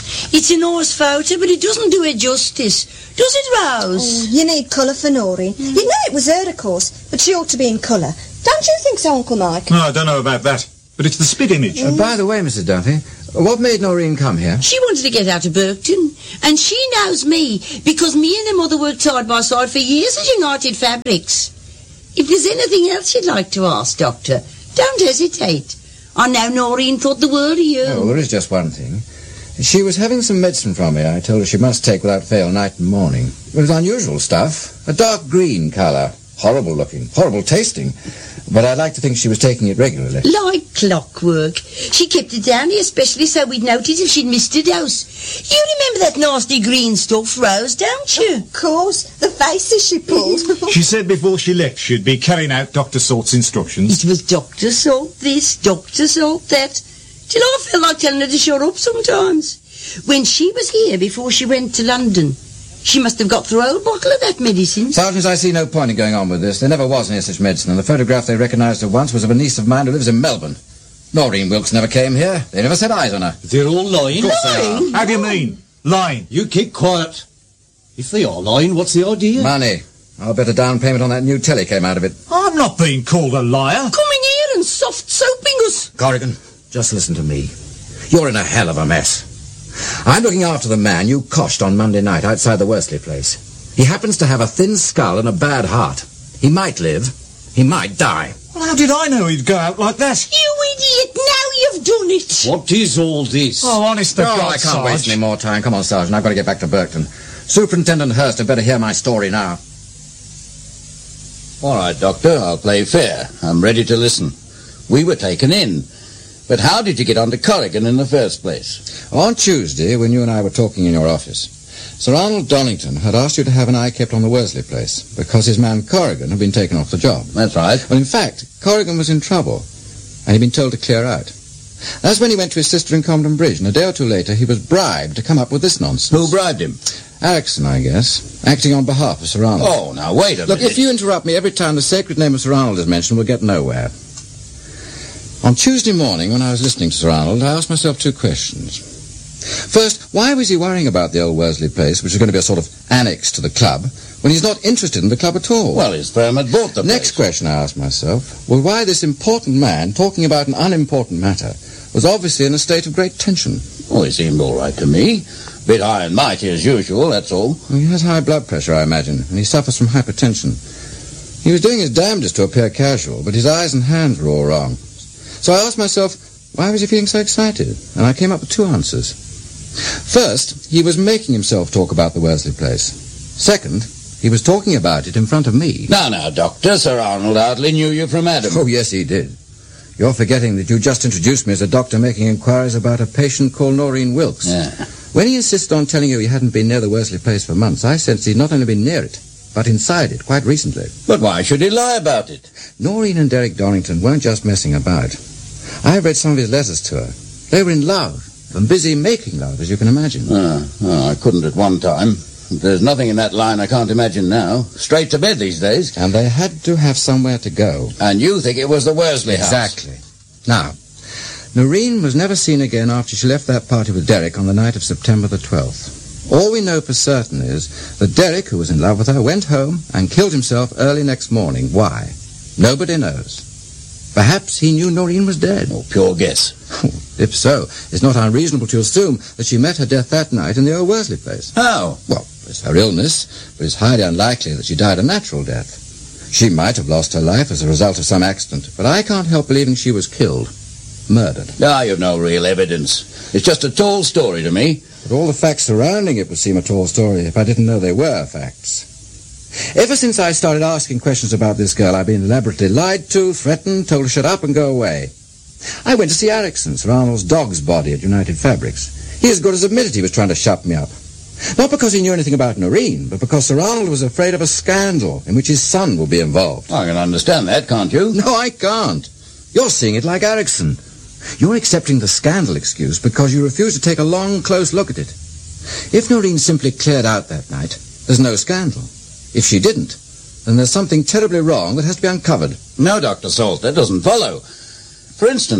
It's a nice photo, but it doesn't do it justice. Does it, Rose? Oh, you need colour for Noreen. Mm. You know it was her, of course, but she ought to be in colour. Don't you think so, Uncle Mike? No, I don't know about that. But it's the spit image. Mm. Uh, by the way, Missus Duffy, what made Noreen come here? She wanted to get out of Berkton. And she knows me, because me and her mother worked side by side for years at United Fabrics. If there's anything else you'd like to ask, Doctor, don't hesitate. I know Noreen thought the world of you. Oh, there is just one thing. She was having some medicine from me I told her she must take without fail night and morning. It was unusual stuff. A dark green colour. Horrible looking. Horrible tasting. But I'd like to think she was taking it regularly. Like clockwork. She kept it down here especially so we'd notice if she'd missed a dose. You remember that nasty green stuff, Rose, don't you? Of course. The faces she pulled. She said before she left she'd be carrying out Doctor Salt's instructions. It was Doctor Salt this, Doctor Salt that. Till I felt like telling her to shut up sometimes. When she was here before she went to London, she must have got through a whole bottle of that medicine. Sergeant, I see no point in going on with this. There never was any such medicine, and the photograph they recognised her once was of a niece of mine who lives in Melbourne. Noreen Wilkes never came here. They never set eyes on her. They're all lying. Lying? How do you mean? Lying? You keep quiet. If they are lying, what's the idea? Money. I'll bet a down payment on that new telly came out of it. I'm not being called a liar. Coming here and soft-soaping us. Corrigan, just listen to me. You're in a hell of a mess. I'm looking after the man you coshed on Monday night outside the Worsley place. He happens to have a thin skull and a bad heart. He might live. He might die. Well, how did I know he'd go out like that? You idiot! Now you've done it! What is all this? Oh, honest to oh, God, I can't Sarge. waste any more time. Come on, Sergeant. I've got to get back to Berkton. Superintendent Hurst had better hear my story now. All right, Doctor, I'll play fair. I'm ready to listen. We were taken in. But how did you get onto Corrigan in the first place? On Tuesday, when you and I were talking in your office, Sir Arnold Donington had asked you to have an eye kept on the Worsley place because his man Corrigan had been taken off the job. That's right. Well, in fact, Corrigan was in trouble, and he'd been told to clear out. That's when he went to his sister in Compton Bridge, and a day or two later he was bribed to come up with this nonsense. Who bribed him? Erickson, I guess, acting on behalf of Sir Arnold. Oh, now, wait a Look, minute. if you interrupt me every time the sacred name of Sir Arnold is mentioned, we'll get nowhere. On Tuesday morning, when I was listening to Sir Arnold, I asked myself two questions. First, why was he worrying about the old Worsley place, which is going to be a sort of annex to the club, when he's not interested in the club at all? Well, his firm had bought the place. Next question I asked myself, well, why this important man, talking about an unimportant matter, was obviously in a state of great tension. Oh, he seemed all right to me. Bit high and mighty as usual, that's all. Well, he has high blood pressure, I imagine, and he suffers from hypertension. He was doing his damnedest to appear casual, but his eyes and hands were all wrong. So I asked myself, why was he feeling so excited? And I came up with two answers. First, he was making himself talk about the Worsley place. Second, he was talking about it in front of me. Now, now, Doctor, Sir Arnold hardly knew you from Adam. Oh, yes, he did. You're forgetting that you just introduced me as a doctor making inquiries about a patient called Noreen Wilkes. Yeah. When he insisted on telling you he hadn't been near the Worsley place for months, I sensed he'd not only been near it, but inside it quite recently. But why should he lie about it? Noreen and Derek Donington weren't just messing about. I've read some of his letters to her. They were in love, and busy making love, as you can imagine. Oh, oh, I couldn't at one time. There's nothing in that line I can't imagine now. Straight to bed these days. And they had to have somewhere to go. And you think it was the Worsley house? Exactly. Now, Noreen was never seen again after she left that party with Derek on the night of September the twelfth. All we know for certain is that Derek, who was in love with her, went home and killed himself early next morning. Why? Nobody knows. Perhaps he knew Noreen was dead. Oh, pure guess. If so, it's not unreasonable to assume that she met her death that night in the old Worsley place. How? Well, it's her illness, but it's highly unlikely that she died a natural death. She might have lost her life as a result of some accident, but I can't help believing she was killed. Murdered. Ah, you've no real evidence. It's just a tall story to me. But all the facts surrounding it would seem a tall story if I didn't know they were facts. Ever since I started asking questions about this girl, I've been elaborately lied to, threatened, told to shut up and go away. I went to see Erickson, Sir Arnold's dog's body at United Fabrics. He as good as admitted he was trying to shut me up. Not because he knew anything about Noreen, but because Sir Arnold was afraid of a scandal in which his son will be involved. I can understand that, can't you? No, I can't. You're seeing it like Erickson. You're accepting the scandal excuse because you refuse to take a long, close look at it. If Noreen simply cleared out that night, there's no scandal. If she didn't, then there's something terribly wrong that has to be uncovered. No, Doctor Salt, that doesn't follow. For instance,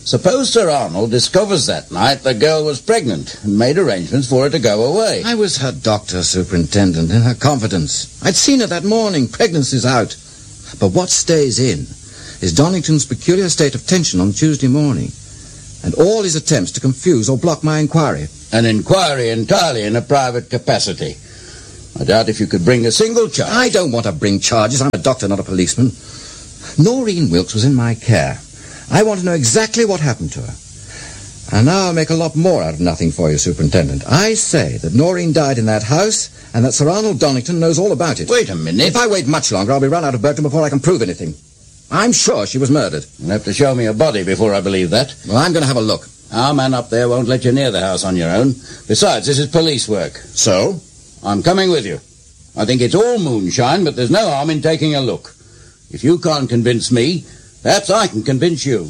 Suppose Sir Arnold discovers that night the girl was pregnant and made arrangements for her to go away. I was her doctor, Superintendent, in her confidence. I'd seen her that morning. Pregnancy's out. But what stays in is Donington's peculiar state of tension on Tuesday morning, and all his attempts to confuse or block my inquiry. An inquiry entirely in a private capacity. I doubt if you could bring a single charge. I don't want to bring charges. I'm a doctor, not a policeman. Noreen Wilkes was in my care. I want to know exactly what happened to her. And now I'll make a lot more out of nothing for you, Superintendent. I say that Noreen died in that house, and that Sir Arnold Donington knows all about it. Wait a minute. If I wait much longer, I'll be run out of Burton before I can prove anything. I'm sure she was murdered. You'll have to show me a body before I believe that. Well, I'm going to have a look. Our man up there won't let you near the house on your own. Besides, this is police work. So? I'm coming with you. I think it's all moonshine, but there's no harm in taking a look. If you can't convince me, perhaps I can convince you.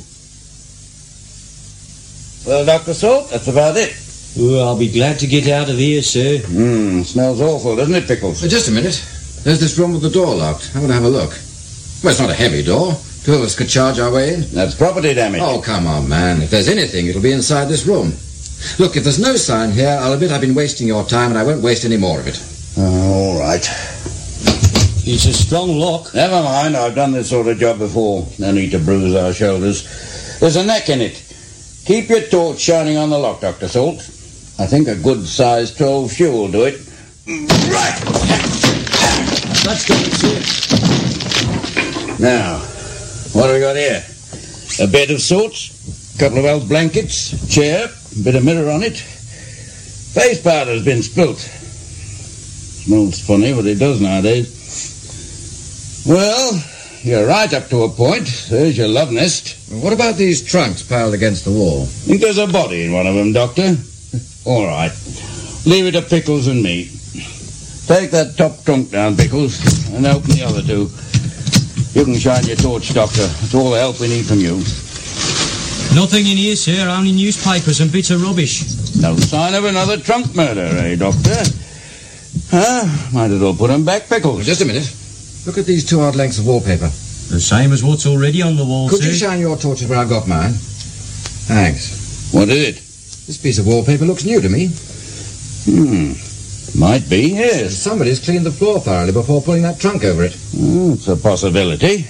Well, Doctor Salt, that's about it. Oh, I'll be glad to get out of here, sir. Hmm, smells awful, doesn't it, Pickles? Uh, just a minute. There's this room with the door locked. I want to have a look. Well, it's not a heavy door. Two of us could charge our way in. That's property damage. Oh, come on, man. If there's anything, it'll be inside this room. Look, if there's no sign here, I'll admit I've been wasting your time, and I won't waste any more of it. Uh, all right. It's a strong lock. Never mind, I've done this sort of job before. No need to bruise our shoulders. There's a neck in it. Keep your torch shining on the lock, Doctor Salt. I think a good size twelve shoe will do it. Right! That's got it, sir. Now, what have we got here? A bed of sorts, a couple of old blankets, a chair, a bit of mirror on it. Face powder's been spilt. Smells funny, but it does nowadays. Well, you're right up to a point. There's your love nest. Well, what about these trunks piled against the wall? Think there's a body in one of them, Doctor? All right. Leave it to Pickles and me. Take that top trunk down, Pickles, and open the other two. You can shine your torch, Doctor. It's all the help we need from you. Nothing in here, sir. Only newspapers and bits of rubbish. No sign of another trunk murder, eh, Doctor? Huh? Might as well put them back, Pickles. Well, just a minute. Look at these two odd lengths of wallpaper. The same as what's already on the wall, Could sir. you shine your torches where I've got mine? Thanks. What is it? This piece of wallpaper looks new to me. Hmm. Might be, yes. Somebody's cleaned the floor thoroughly before pulling that trunk over it. Mm, it's a possibility.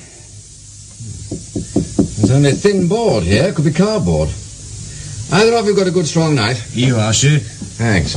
There's only a thin board here. Could be cardboard. Either of you got a good strong knife? Here you are, sir. Thanks.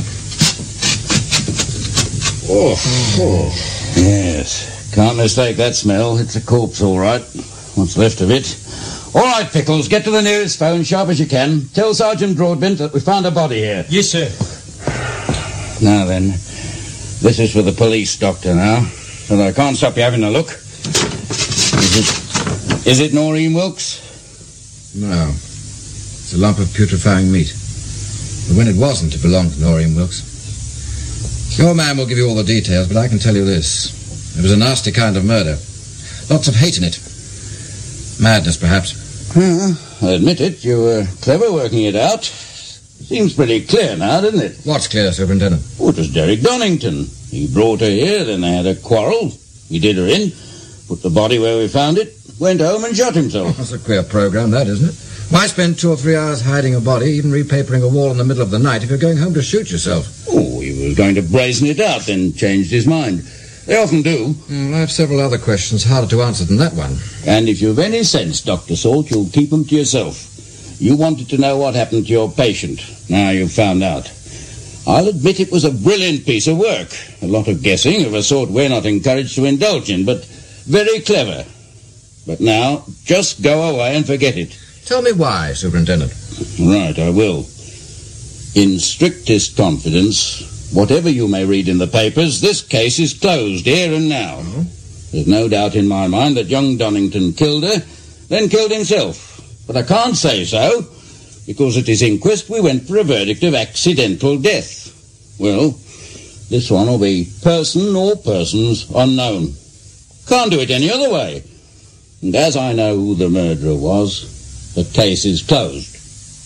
Oh, oh. Yes. Can't mistake that smell. It's a corpse, all right. What's left of it. All right, Pickles, get to the nearest phone, sharp as you can. Tell Sergeant Broadbent that we found a body here. Yes, sir. Now then, this is for the police, Doctor, now. So I can't stop you having a look. Is it, is it Noreen Wilkes? No. It's a lump of putrefying meat. But when it wasn't, it belonged to Noreen Wilkes. Your man will give you all the details, but I can tell you this. It was a nasty kind of murder. Lots of hate in it. Madness, perhaps. Well, I admit it. You were clever working it out. Seems pretty clear now, doesn't it? What's clear, Superintendent? Oh, it was Derek Donington. He brought her here, then they had a quarrel. He did her in, put the body where we found it, went home and shot himself. That's a queer program, that, isn't it? Why spend two or three hours hiding a body, even repapering a wall in the middle of the night, if you're going home to shoot yourself? Oh, he was going to brazen it out, then changed his mind. They often do. Mm, I have several other questions harder to answer than that one. And if you've any sense, Doctor Salt, you'll keep them to yourself. You wanted to know what happened to your patient. Now you've found out. I'll admit it was a brilliant piece of work. A lot of guessing of a sort we're not encouraged to indulge in, but very clever. But now, just go away and forget it. Tell me why, Superintendent. Right, I will. In strictest confidence, whatever you may read in the papers, this case is closed here and now. Mm-hmm. There's no doubt in my mind that young Donington killed her, then killed himself. But I can't say so, because at his inquest we went for a verdict of accidental death. Well, this one will be person or persons unknown. Can't do it any other way. And as I know who the murderer was, the case is closed.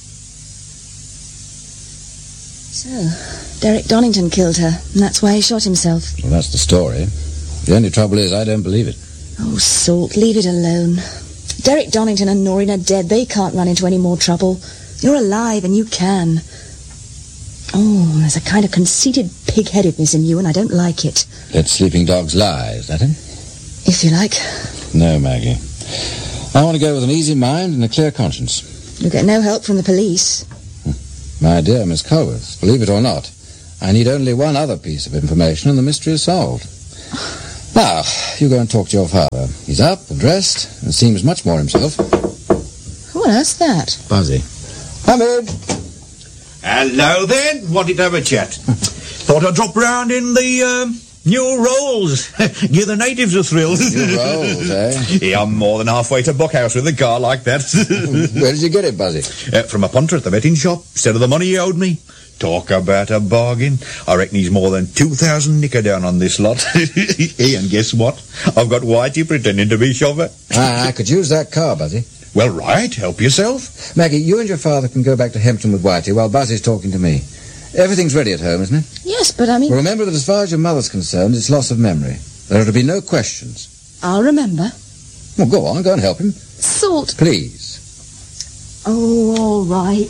So, Derek Donington killed her, and that's why he shot himself. Well, that's the story. The only trouble is I don't believe it. Oh, Salt, leave it alone. Derek Donington and Noreen are dead. They can't run into any more trouble. You're alive and you can. Oh, there's a kind of conceited pig-headedness in you, and I don't like it. Let sleeping dogs lie, is that it? If you like. No, Maggie. I want to go with an easy mind and a clear conscience. You'll get no help from the police. My dear Miss Colworth, believe it or not, I need only one other piece of information and the mystery is solved. Now, you go and talk to your father. He's up and dressed and seems much more himself. Who on earth's that? Buzzy. Come in. Hello then. Wanted to have a chat. Thought I'd drop round in the um, new rolls. Give the natives a thrill. New rolls, eh? Yeah, I'm more than halfway to Buckhouse with a car like that. Where did you get it, Buzzy? Uh, from a punter at the betting shop. Instead of the money he owed me. Talk about a bargain. I reckon he's more than two thousand nicker down on this lot. Hey, and guess what? I've got Whitey pretending to be chauffeur. Ah, I could use that car, Buzzy. Well, right. Help yourself. Maggie, you and your father can go back to Hempton with Whitey while Buzzy's talking to me. Everything's ready at home, isn't it? Yes, but I mean... Well, remember that as far as your mother's concerned, it's loss of memory. There are to be no questions. I'll remember. Well, go on. Go and help him. Salt. Please. Oh, all right.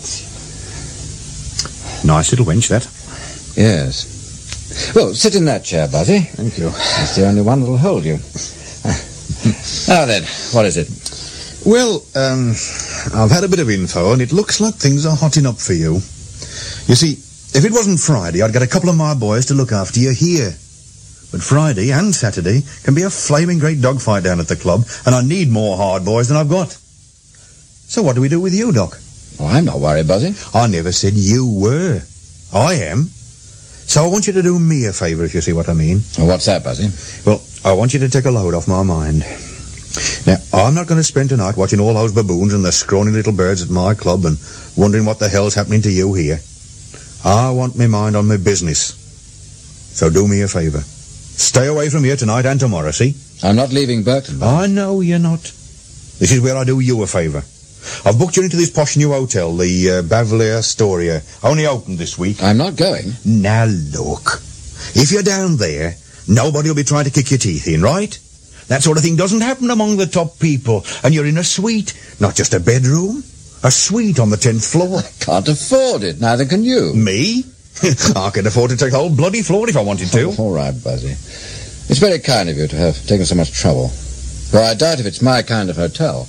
Nice little wench, that. Yes. Well, sit in that chair, Buzzy. Thank you. It's the only one that'll hold you. Now then, what is it? Well, um, I've had a bit of info, and it looks like things are hotting up for you. You see, if it wasn't Friday, I'd get a couple of my boys to look after you here. But Friday and Saturday can be a flaming great dogfight down at the club, and I need more hard boys than I've got. So what do we do with you, Doc? Oh, I'm not worried, Buzzy. I never said you were. I am. So I want you to do me a favour, if you see what I mean. Well, what's that, Buzzy? Well, I want you to take a load off my mind. Now, I'm not going to spend tonight watching all those baboons and the scrawny little birds at my club and wondering what the hell's happening to you here. I want my mind on my business. So do me a favour. Stay away from here tonight and tomorrow, see? I'm not leaving Burton, Buzzy. I know you're not. This is where I do you a favour. I've booked you into this posh new hotel, the uh, Bavelier Astoria. Only opened this week. I'm not going. Now look, if you're down there, nobody will be trying to kick your teeth in, right? That sort of thing doesn't happen among the top people. And you're in a suite, not just a bedroom. A suite on the tenth floor. I can't afford it, neither can you. Me? I could afford to take the whole bloody floor if I wanted to. Oh, all right, Buzzy. It's very kind of you to have taken so much trouble. For I doubt if it's my kind of hotel.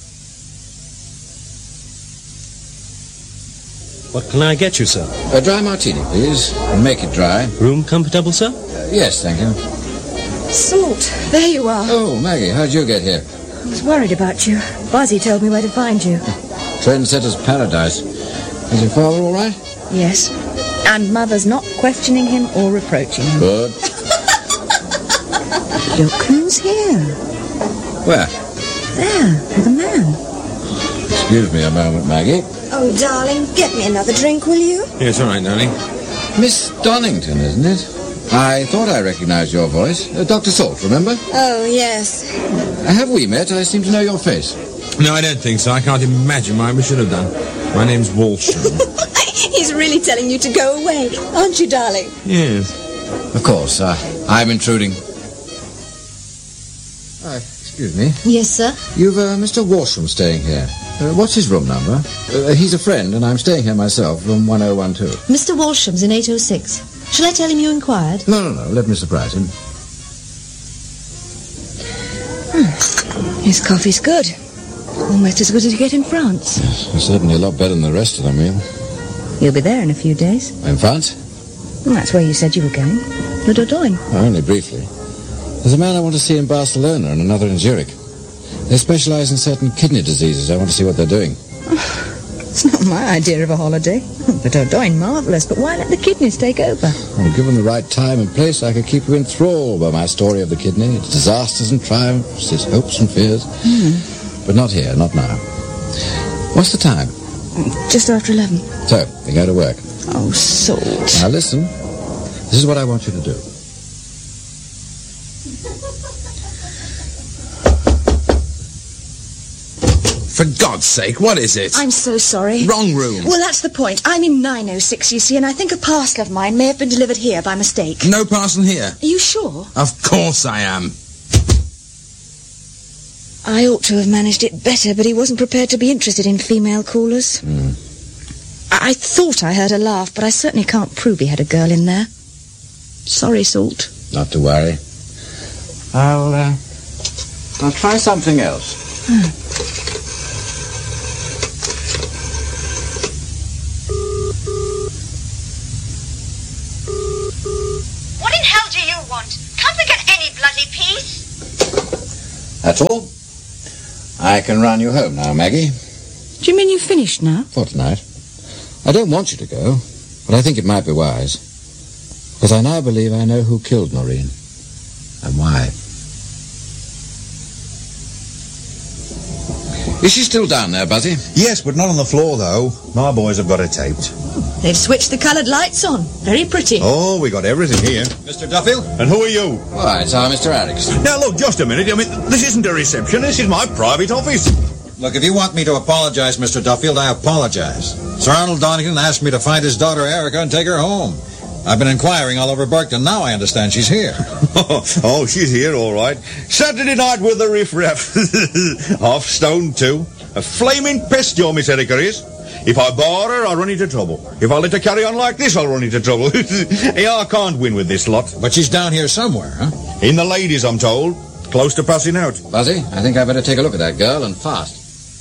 What can I get you, sir? A dry martini, please. Make it dry. Room comfortable, sir? Uh, yes, thank you. Salt, there you are. Oh, Maggie, how'd you get here? I was worried about you. Buzzy told me where to find you. Trendsetter's paradise. Is your father all right? Yes. And Mother's not questioning him or reproaching him. Good. Look who's here. Where? There, with a man. Excuse me a moment, Maggie. Oh, darling, get me another drink, will you? Yes, all right, darling. Miss Donington, isn't it? I thought I recognized your voice. Uh, Doctor Salt, remember? Oh, yes. Uh, have we met? I seem to know your face. No, I don't think so. I can't imagine why we should have done. My name's Walsham. He's really telling you to go away, aren't you, darling? Yes. Of course. Uh, I'm intruding. Uh, excuse me. Yes, sir? You've uh, Mister Walsham staying here. Uh, what's his room number? Uh, he's a friend, and I'm staying here myself, room one oh one two. Mister Walsham's in eight oh six. Shall I tell him you inquired? No, no, no. Let me surprise him. Hmm. His coffee's good. Almost as good as you get in France. Yes, it's certainly a lot better than the rest of the meal. You'll be there in a few days. In France? Well, that's where you said you were going. Le Dordogne. Oh, only briefly. There's a man I want to see in Barcelona and another in Zurich. They specialize in certain kidney diseases. I want to see what they're doing. It's not my idea of a holiday. Le Dordogne, marvellous, but why let the kidneys take over? Well, given the right time and place, I could keep you enthralled by my story of the kidney, its disasters and triumphs, its hopes and fears. Mm. But not here, not now. What's the time? Just after eleven. So, you go to work. Oh, Salt. Now listen, this is what I want you to do. For God's sake, what is it? I'm so sorry. Wrong room. Well, that's the point. I'm in nine oh six, you see, and I think a parcel of mine may have been delivered here by mistake. No parcel here. Are you sure? Of course I am. I ought to have managed it better, but he wasn't prepared to be interested in female callers. Mm. I, I thought I heard a laugh, but I certainly can't prove he had a girl in there. Sorry, Salt. Not to worry. I'll, uh, I'll try something else. Hmm. What in hell do you want? Can't we get any bloody peace? That's all. I can run you home now, Maggie. Do you mean you've finished now? For tonight. I don't want you to go, but I think it might be wise. Because I now believe I know who killed Noreen. And why. Is she still down there, Buzzy? Yes, but not on the floor, though. My boys have got her taped. They've switched the coloured lights on. Very pretty. Oh, we got everything here. Mister Duffield? And who are you? Why, it's our Mister Erickson. Now, look, just a minute. I mean, this isn't a reception. This is my private office. Look, if you want me to apologize, Mister Duffield, I apologize. Sir Arnold Donington asked me to find his daughter Erica and take her home. I've been inquiring all over Berkton. Now I understand she's here. Oh, she's here, all right. Saturday night with the riff-raff. Half stoned, too. A flaming pest, your Miss Erica is. If I bar her, I'll run into trouble. If I let her carry on like this, I'll run into trouble. Yeah, I can't win with this lot. But she's down here somewhere, huh? In the ladies, I'm told. Close to passing out. Buzzy, I think I better take a look at that girl, and fast.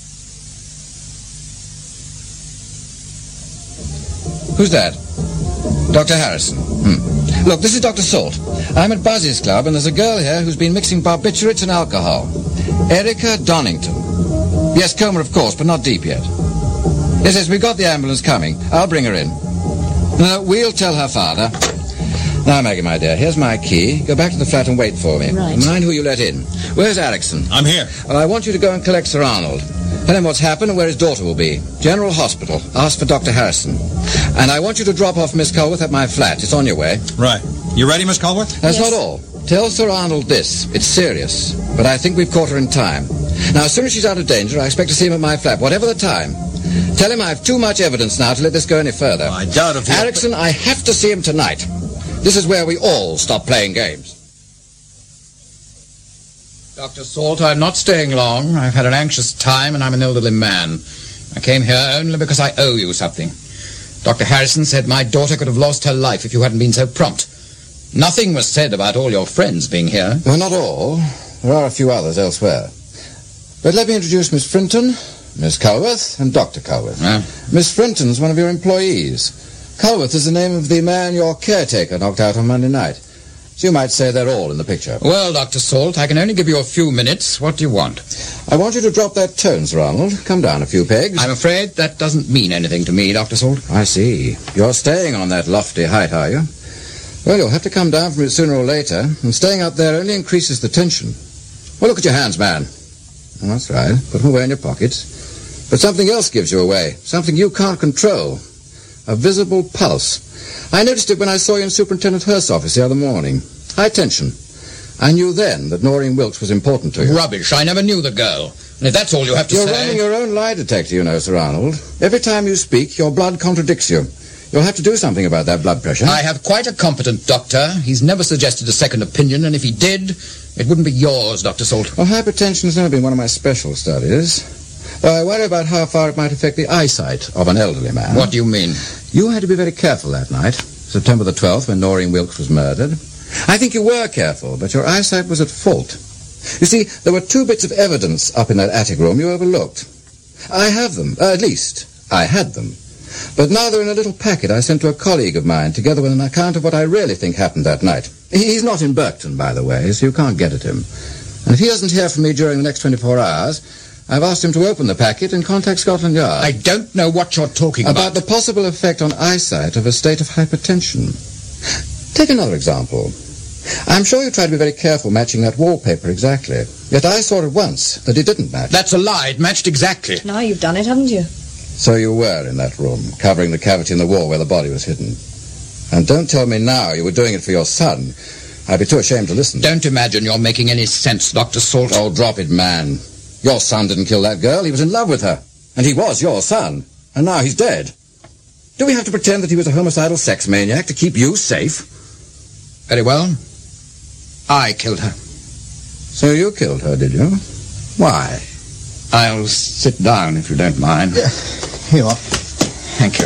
Who's that? Doctor Harrison. Hmm. Look, this is Doctor Salt. I'm at Buzzy's club, and there's a girl here who's been mixing barbiturates and alcohol. Erica Donington. Yes, coma, of course, but not deep yet. Yes, yes, we've got the ambulance coming. I'll bring her in. No, we'll tell her father. Now, Maggie, my dear, here's my key. Go back to the flat and wait for me. Right. Mind who you let in. Where's Erickson? I'm here. Well, I want you to go and collect Sir Arnold. Tell him what's happened and where his daughter will be. General Hospital. Ask for Doctor Harrison. And I want you to drop off Miss Culworth at my flat. It's on your way. Right. You ready, Miss Culworth? That's Yes. not all. Tell Sir Arnold this. It's serious, but I think we've caught her in time. Now, as soon as she's out of danger, I expect to see him at my flat, whatever the time. Tell him I've too much evidence now to let this go any further. I doubt if you... Erickson, I have to see him tonight. This is where we all stop playing games. Doctor Salt, I'm not staying long. I've had an anxious time, and I'm an elderly man. I came here only because I owe you something. Doctor Harrison said my daughter could have lost her life if you hadn't been so prompt. Nothing was said about all your friends being here. Well, not all. There are a few others elsewhere. But let me introduce Miss Frinton, Miss Culworth, and Doctor Culworth. Uh. Miss Frinton's one of your employees. Culworth is the name of the man your caretaker knocked out on Monday night. So you might say they're all in the picture. Well, Doctor Salt, I can only give you a few minutes. What do you want? I want you to drop that tone, Sir Arnold. Come down a few pegs. I'm afraid that doesn't mean anything to me, Doctor Salt. I see. You're staying on that lofty height, are you? Well, you'll have to come down from it sooner or later, and staying up there only increases the tension. Well, look at your hands, man. Oh, that's right. Put them away in your pockets. But something else gives you away. Something you can't control. A visible pulse. I noticed it when I saw you in Superintendent Hurst's office the other morning. High tension. I knew then that Noreen Wilkes was important to you. Rubbish. I never knew the girl. And if that's all you have to You're say... You're running your own lie detector, you know, Sir Arnold. Every time you speak, your blood contradicts you. You'll have to do something about that blood pressure. I have quite a competent doctor. He's never suggested a second opinion, and if he did, it wouldn't be yours, Doctor Salt. Well, hypertension has never been one of my special studies. Though I worry about how far it might affect the eyesight of an elderly man. What do you mean? You had to be very careful that night, September the twelfth, when Noreen Wilkes was murdered. I think you were careful, but your eyesight was at fault. You see, there were two bits of evidence up in that attic room you overlooked. I have them, uh, at least, I had them. But now they're in a little packet I sent to a colleague of mine, together with an account of what I really think happened that night. He's not in Berkton, by the way, so you can't get at him. And if he doesn't hear from me during the next twenty-four hours, I've asked him to open the packet and contact Scotland Yard. I don't know what you're talking about. About the possible effect on eyesight of a state of hypertension. Take another example. I'm sure you tried to be very careful matching that wallpaper exactly. Yet I saw at once that it didn't match. That's a lie. It matched exactly. Now you've done it, haven't you? So you were in that room, covering the cavity in the wall where the body was hidden. And don't tell me now you were doing it for your son. I'd be too ashamed to listen. Don't imagine you're making any sense, Doctor Salt. Oh, drop it, man. Your son didn't kill that girl. He was in love with her. And he was your son. And now he's dead. Do we have to pretend that he was a homicidal sex maniac to keep you safe? Very well. I killed her. So you killed her, did you? Why? I'll sit down if you don't mind. Yeah, here you are. Thank you.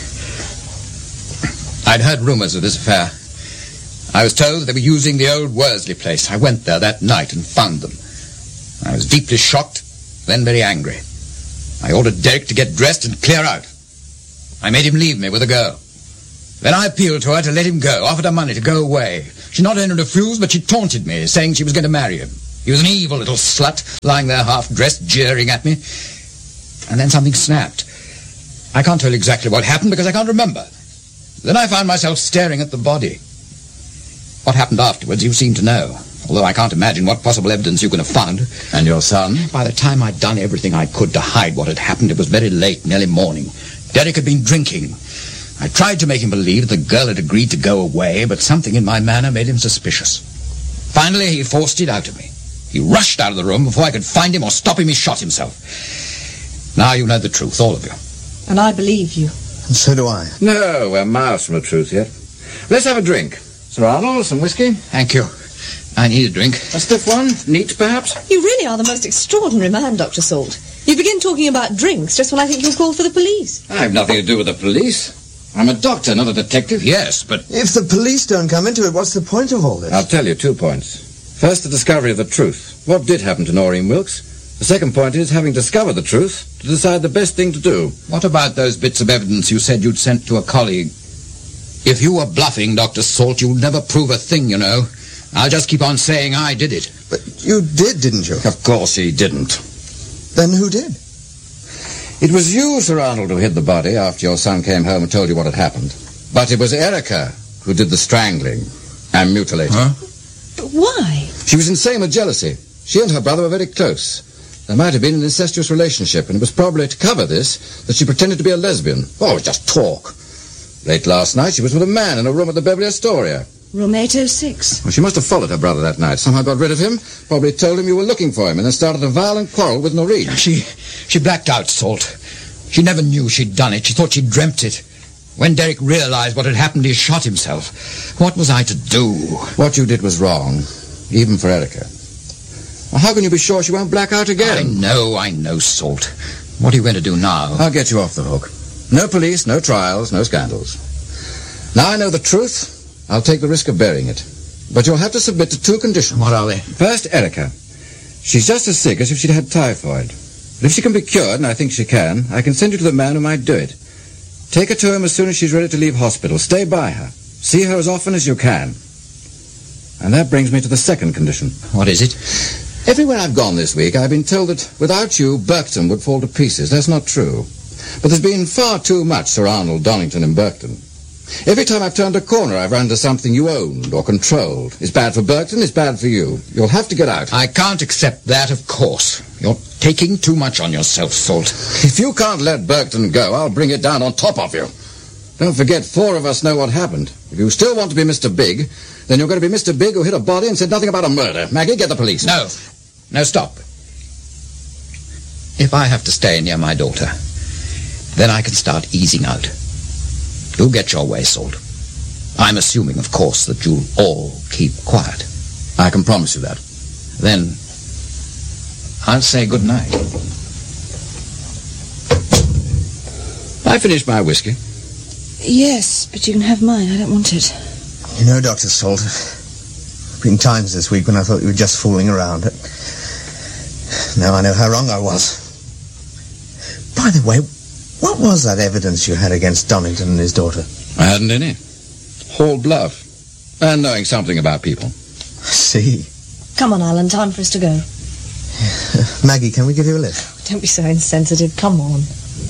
I'd heard rumours of this affair. I was told that they were using the old Worsley place. I went there that night and found them. I was deeply shocked, then very angry. I ordered Derek to get dressed and clear out. I made him leave me with a girl. Then I appealed to her to let him go, offered her money to go away. She not only refused, but she taunted me, saying she was going to marry him. He was an evil little slut, lying there half-dressed, jeering at me. And then something snapped. I can't tell you exactly what happened because I can't remember. Then I found myself staring at the body. What happened afterwards you seem to know, although I can't imagine what possible evidence you could have found. And your son? By the time I'd done everything I could to hide what had happened, it was very late, nearly morning. Derek had been drinking. I tried to make him believe the girl had agreed to go away, but something in my manner made him suspicious. Finally, he forced it out of me. He rushed out of the room. Before I could find him or stop him, he shot himself. Now you know the truth, all of you. And I believe you. And so do I. No, we're miles from the truth yet. Let's have a drink. Sir Arnold, some whiskey? Thank you. I need a drink. A stiff one? Neat, perhaps? You really are the most extraordinary man, Doctor Salt. You begin talking about drinks just when I think you'll call for the police. I have nothing to do with the police. I'm a doctor, not a detective. Yes, but... If the police don't come into it, what's the point of all this? I'll tell you two points. First, the discovery of the truth. What did happen to Noreen Wilkes? The second point is, having discovered the truth, to decide the best thing to do. What about those bits of evidence you said you'd sent to a colleague? If you were bluffing, Doctor Salt, you'll never prove a thing, you know. I'll just keep on saying I did it. But you did, didn't you? Of course he didn't. Then who did? It was you, Sir Arnold, who hid the body after your son came home and told you what had happened. But it was Erica who did the strangling and mutilating. Huh? But why? She was insane with jealousy. She and her brother were very close. There might have been an incestuous relationship, and it was probably to cover this that she pretended to be a lesbian. Oh, it was just talk. Late last night, she was with a man in a room at the Beverly Astoria. Room eight oh six. Well, she must have followed her brother that night. Somehow got rid of him, probably told him you were looking for him, and then started a violent quarrel with Noreen. She, she blacked out, Salt. She never knew she'd done it. She thought she'd dreamt it. When Derek realized what had happened, he shot himself. What was I to do? What you did was wrong, even for Erica. Well, how can you be sure she won't black out again? I know, I know, Salt. What are you going to do now? I'll get you off the hook. No police, no trials, no scandals. Now I know the truth. I'll take the risk of burying it. But you'll have to submit to two conditions. What are they? First, Erica. She's just as sick as if she'd had typhoid. But if she can be cured, and I think she can, I can send you to the man who might do it. Take her to him as soon as she's ready to leave hospital. Stay by her. See her as often as you can. And that brings me to the second condition. What is it? Everywhere I've gone this week, I've been told that without you, Berkton would fall to pieces. That's not true. But there's been far too much Sir Arnold Donington in Berkton. Every time I've turned a corner, I've run into something you owned or controlled. It's bad for Berkton, it's bad for you. You'll have to get out. I can't accept that, of course. You're taking too much on yourself, Salt. If you can't let Berkton go, I'll bring it down on top of you. Don't forget, four of us know what happened. If you still want to be Mister Big, then you're going to be Mister Big who hit a body and said nothing about a murder. Maggie, get the police. No. No, stop. If I have to stay near my daughter, then I can start easing out. You get your way, Salt. I'm assuming, of course, that you'll all keep quiet. I can promise you that. Then, I'll say good night. I finished my whiskey. Yes, but you can have mine. I don't want it. You know, Doctor Salt, there have been times this week when I thought you were just fooling around. Now I know how wrong I was. By the way, what was that evidence you had against Donington and his daughter? I hadn't any. Whole bluff. And knowing something about people. I see. Come on, Alan, time for us to go. Maggie, can we give you a lift? Don't be so insensitive. Come on.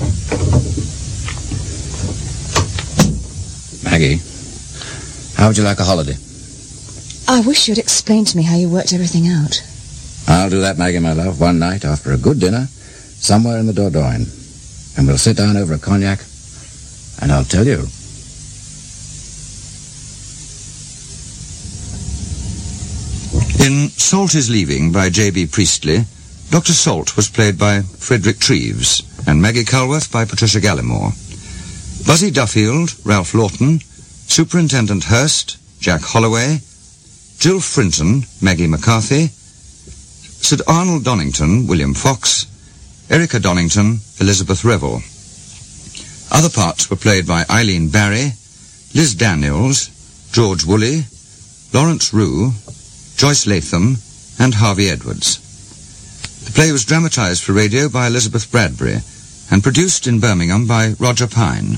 Maggie, how would you like a holiday? I wish you'd explain to me how you worked everything out. I'll do that, Maggie, my love, one night after a good dinner, somewhere in the Dordogne. And we'll sit down over a cognac, and I'll tell you. In Salt is Leaving by J B Priestley, Doctor Salt was played by Frederick Treves and Maggie Culworth by Patricia Gallimore. Buzzy Duffield, Ralph Lawton, Superintendent Hurst, Jack Holloway, Jill Frinton, Maggie McCarthy, Sir Arnold Donington, William Fox, Erica Donington, Elizabeth Revel. Other parts were played by Eileen Barry, Liz Daniels, George Woolley, Lawrence Rue, Joyce Latham, and Harvey Edwards. The play was dramatised for radio by Elizabeth Bradbury and produced in Birmingham by Roger Pine.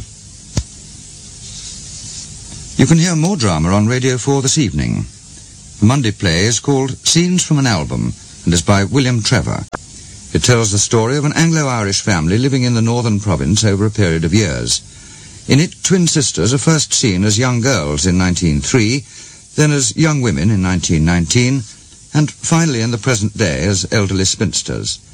You can hear more drama on Radio four this evening. The Monday play is called Scenes from an Album and is by William Trevor. It tells the story of an Anglo-Irish family living in the northern province over a period of years. In it, twin sisters are first seen as young girls in nineteen oh three, then as young women in nineteen nineteen, and finally in the present day as elderly spinsters.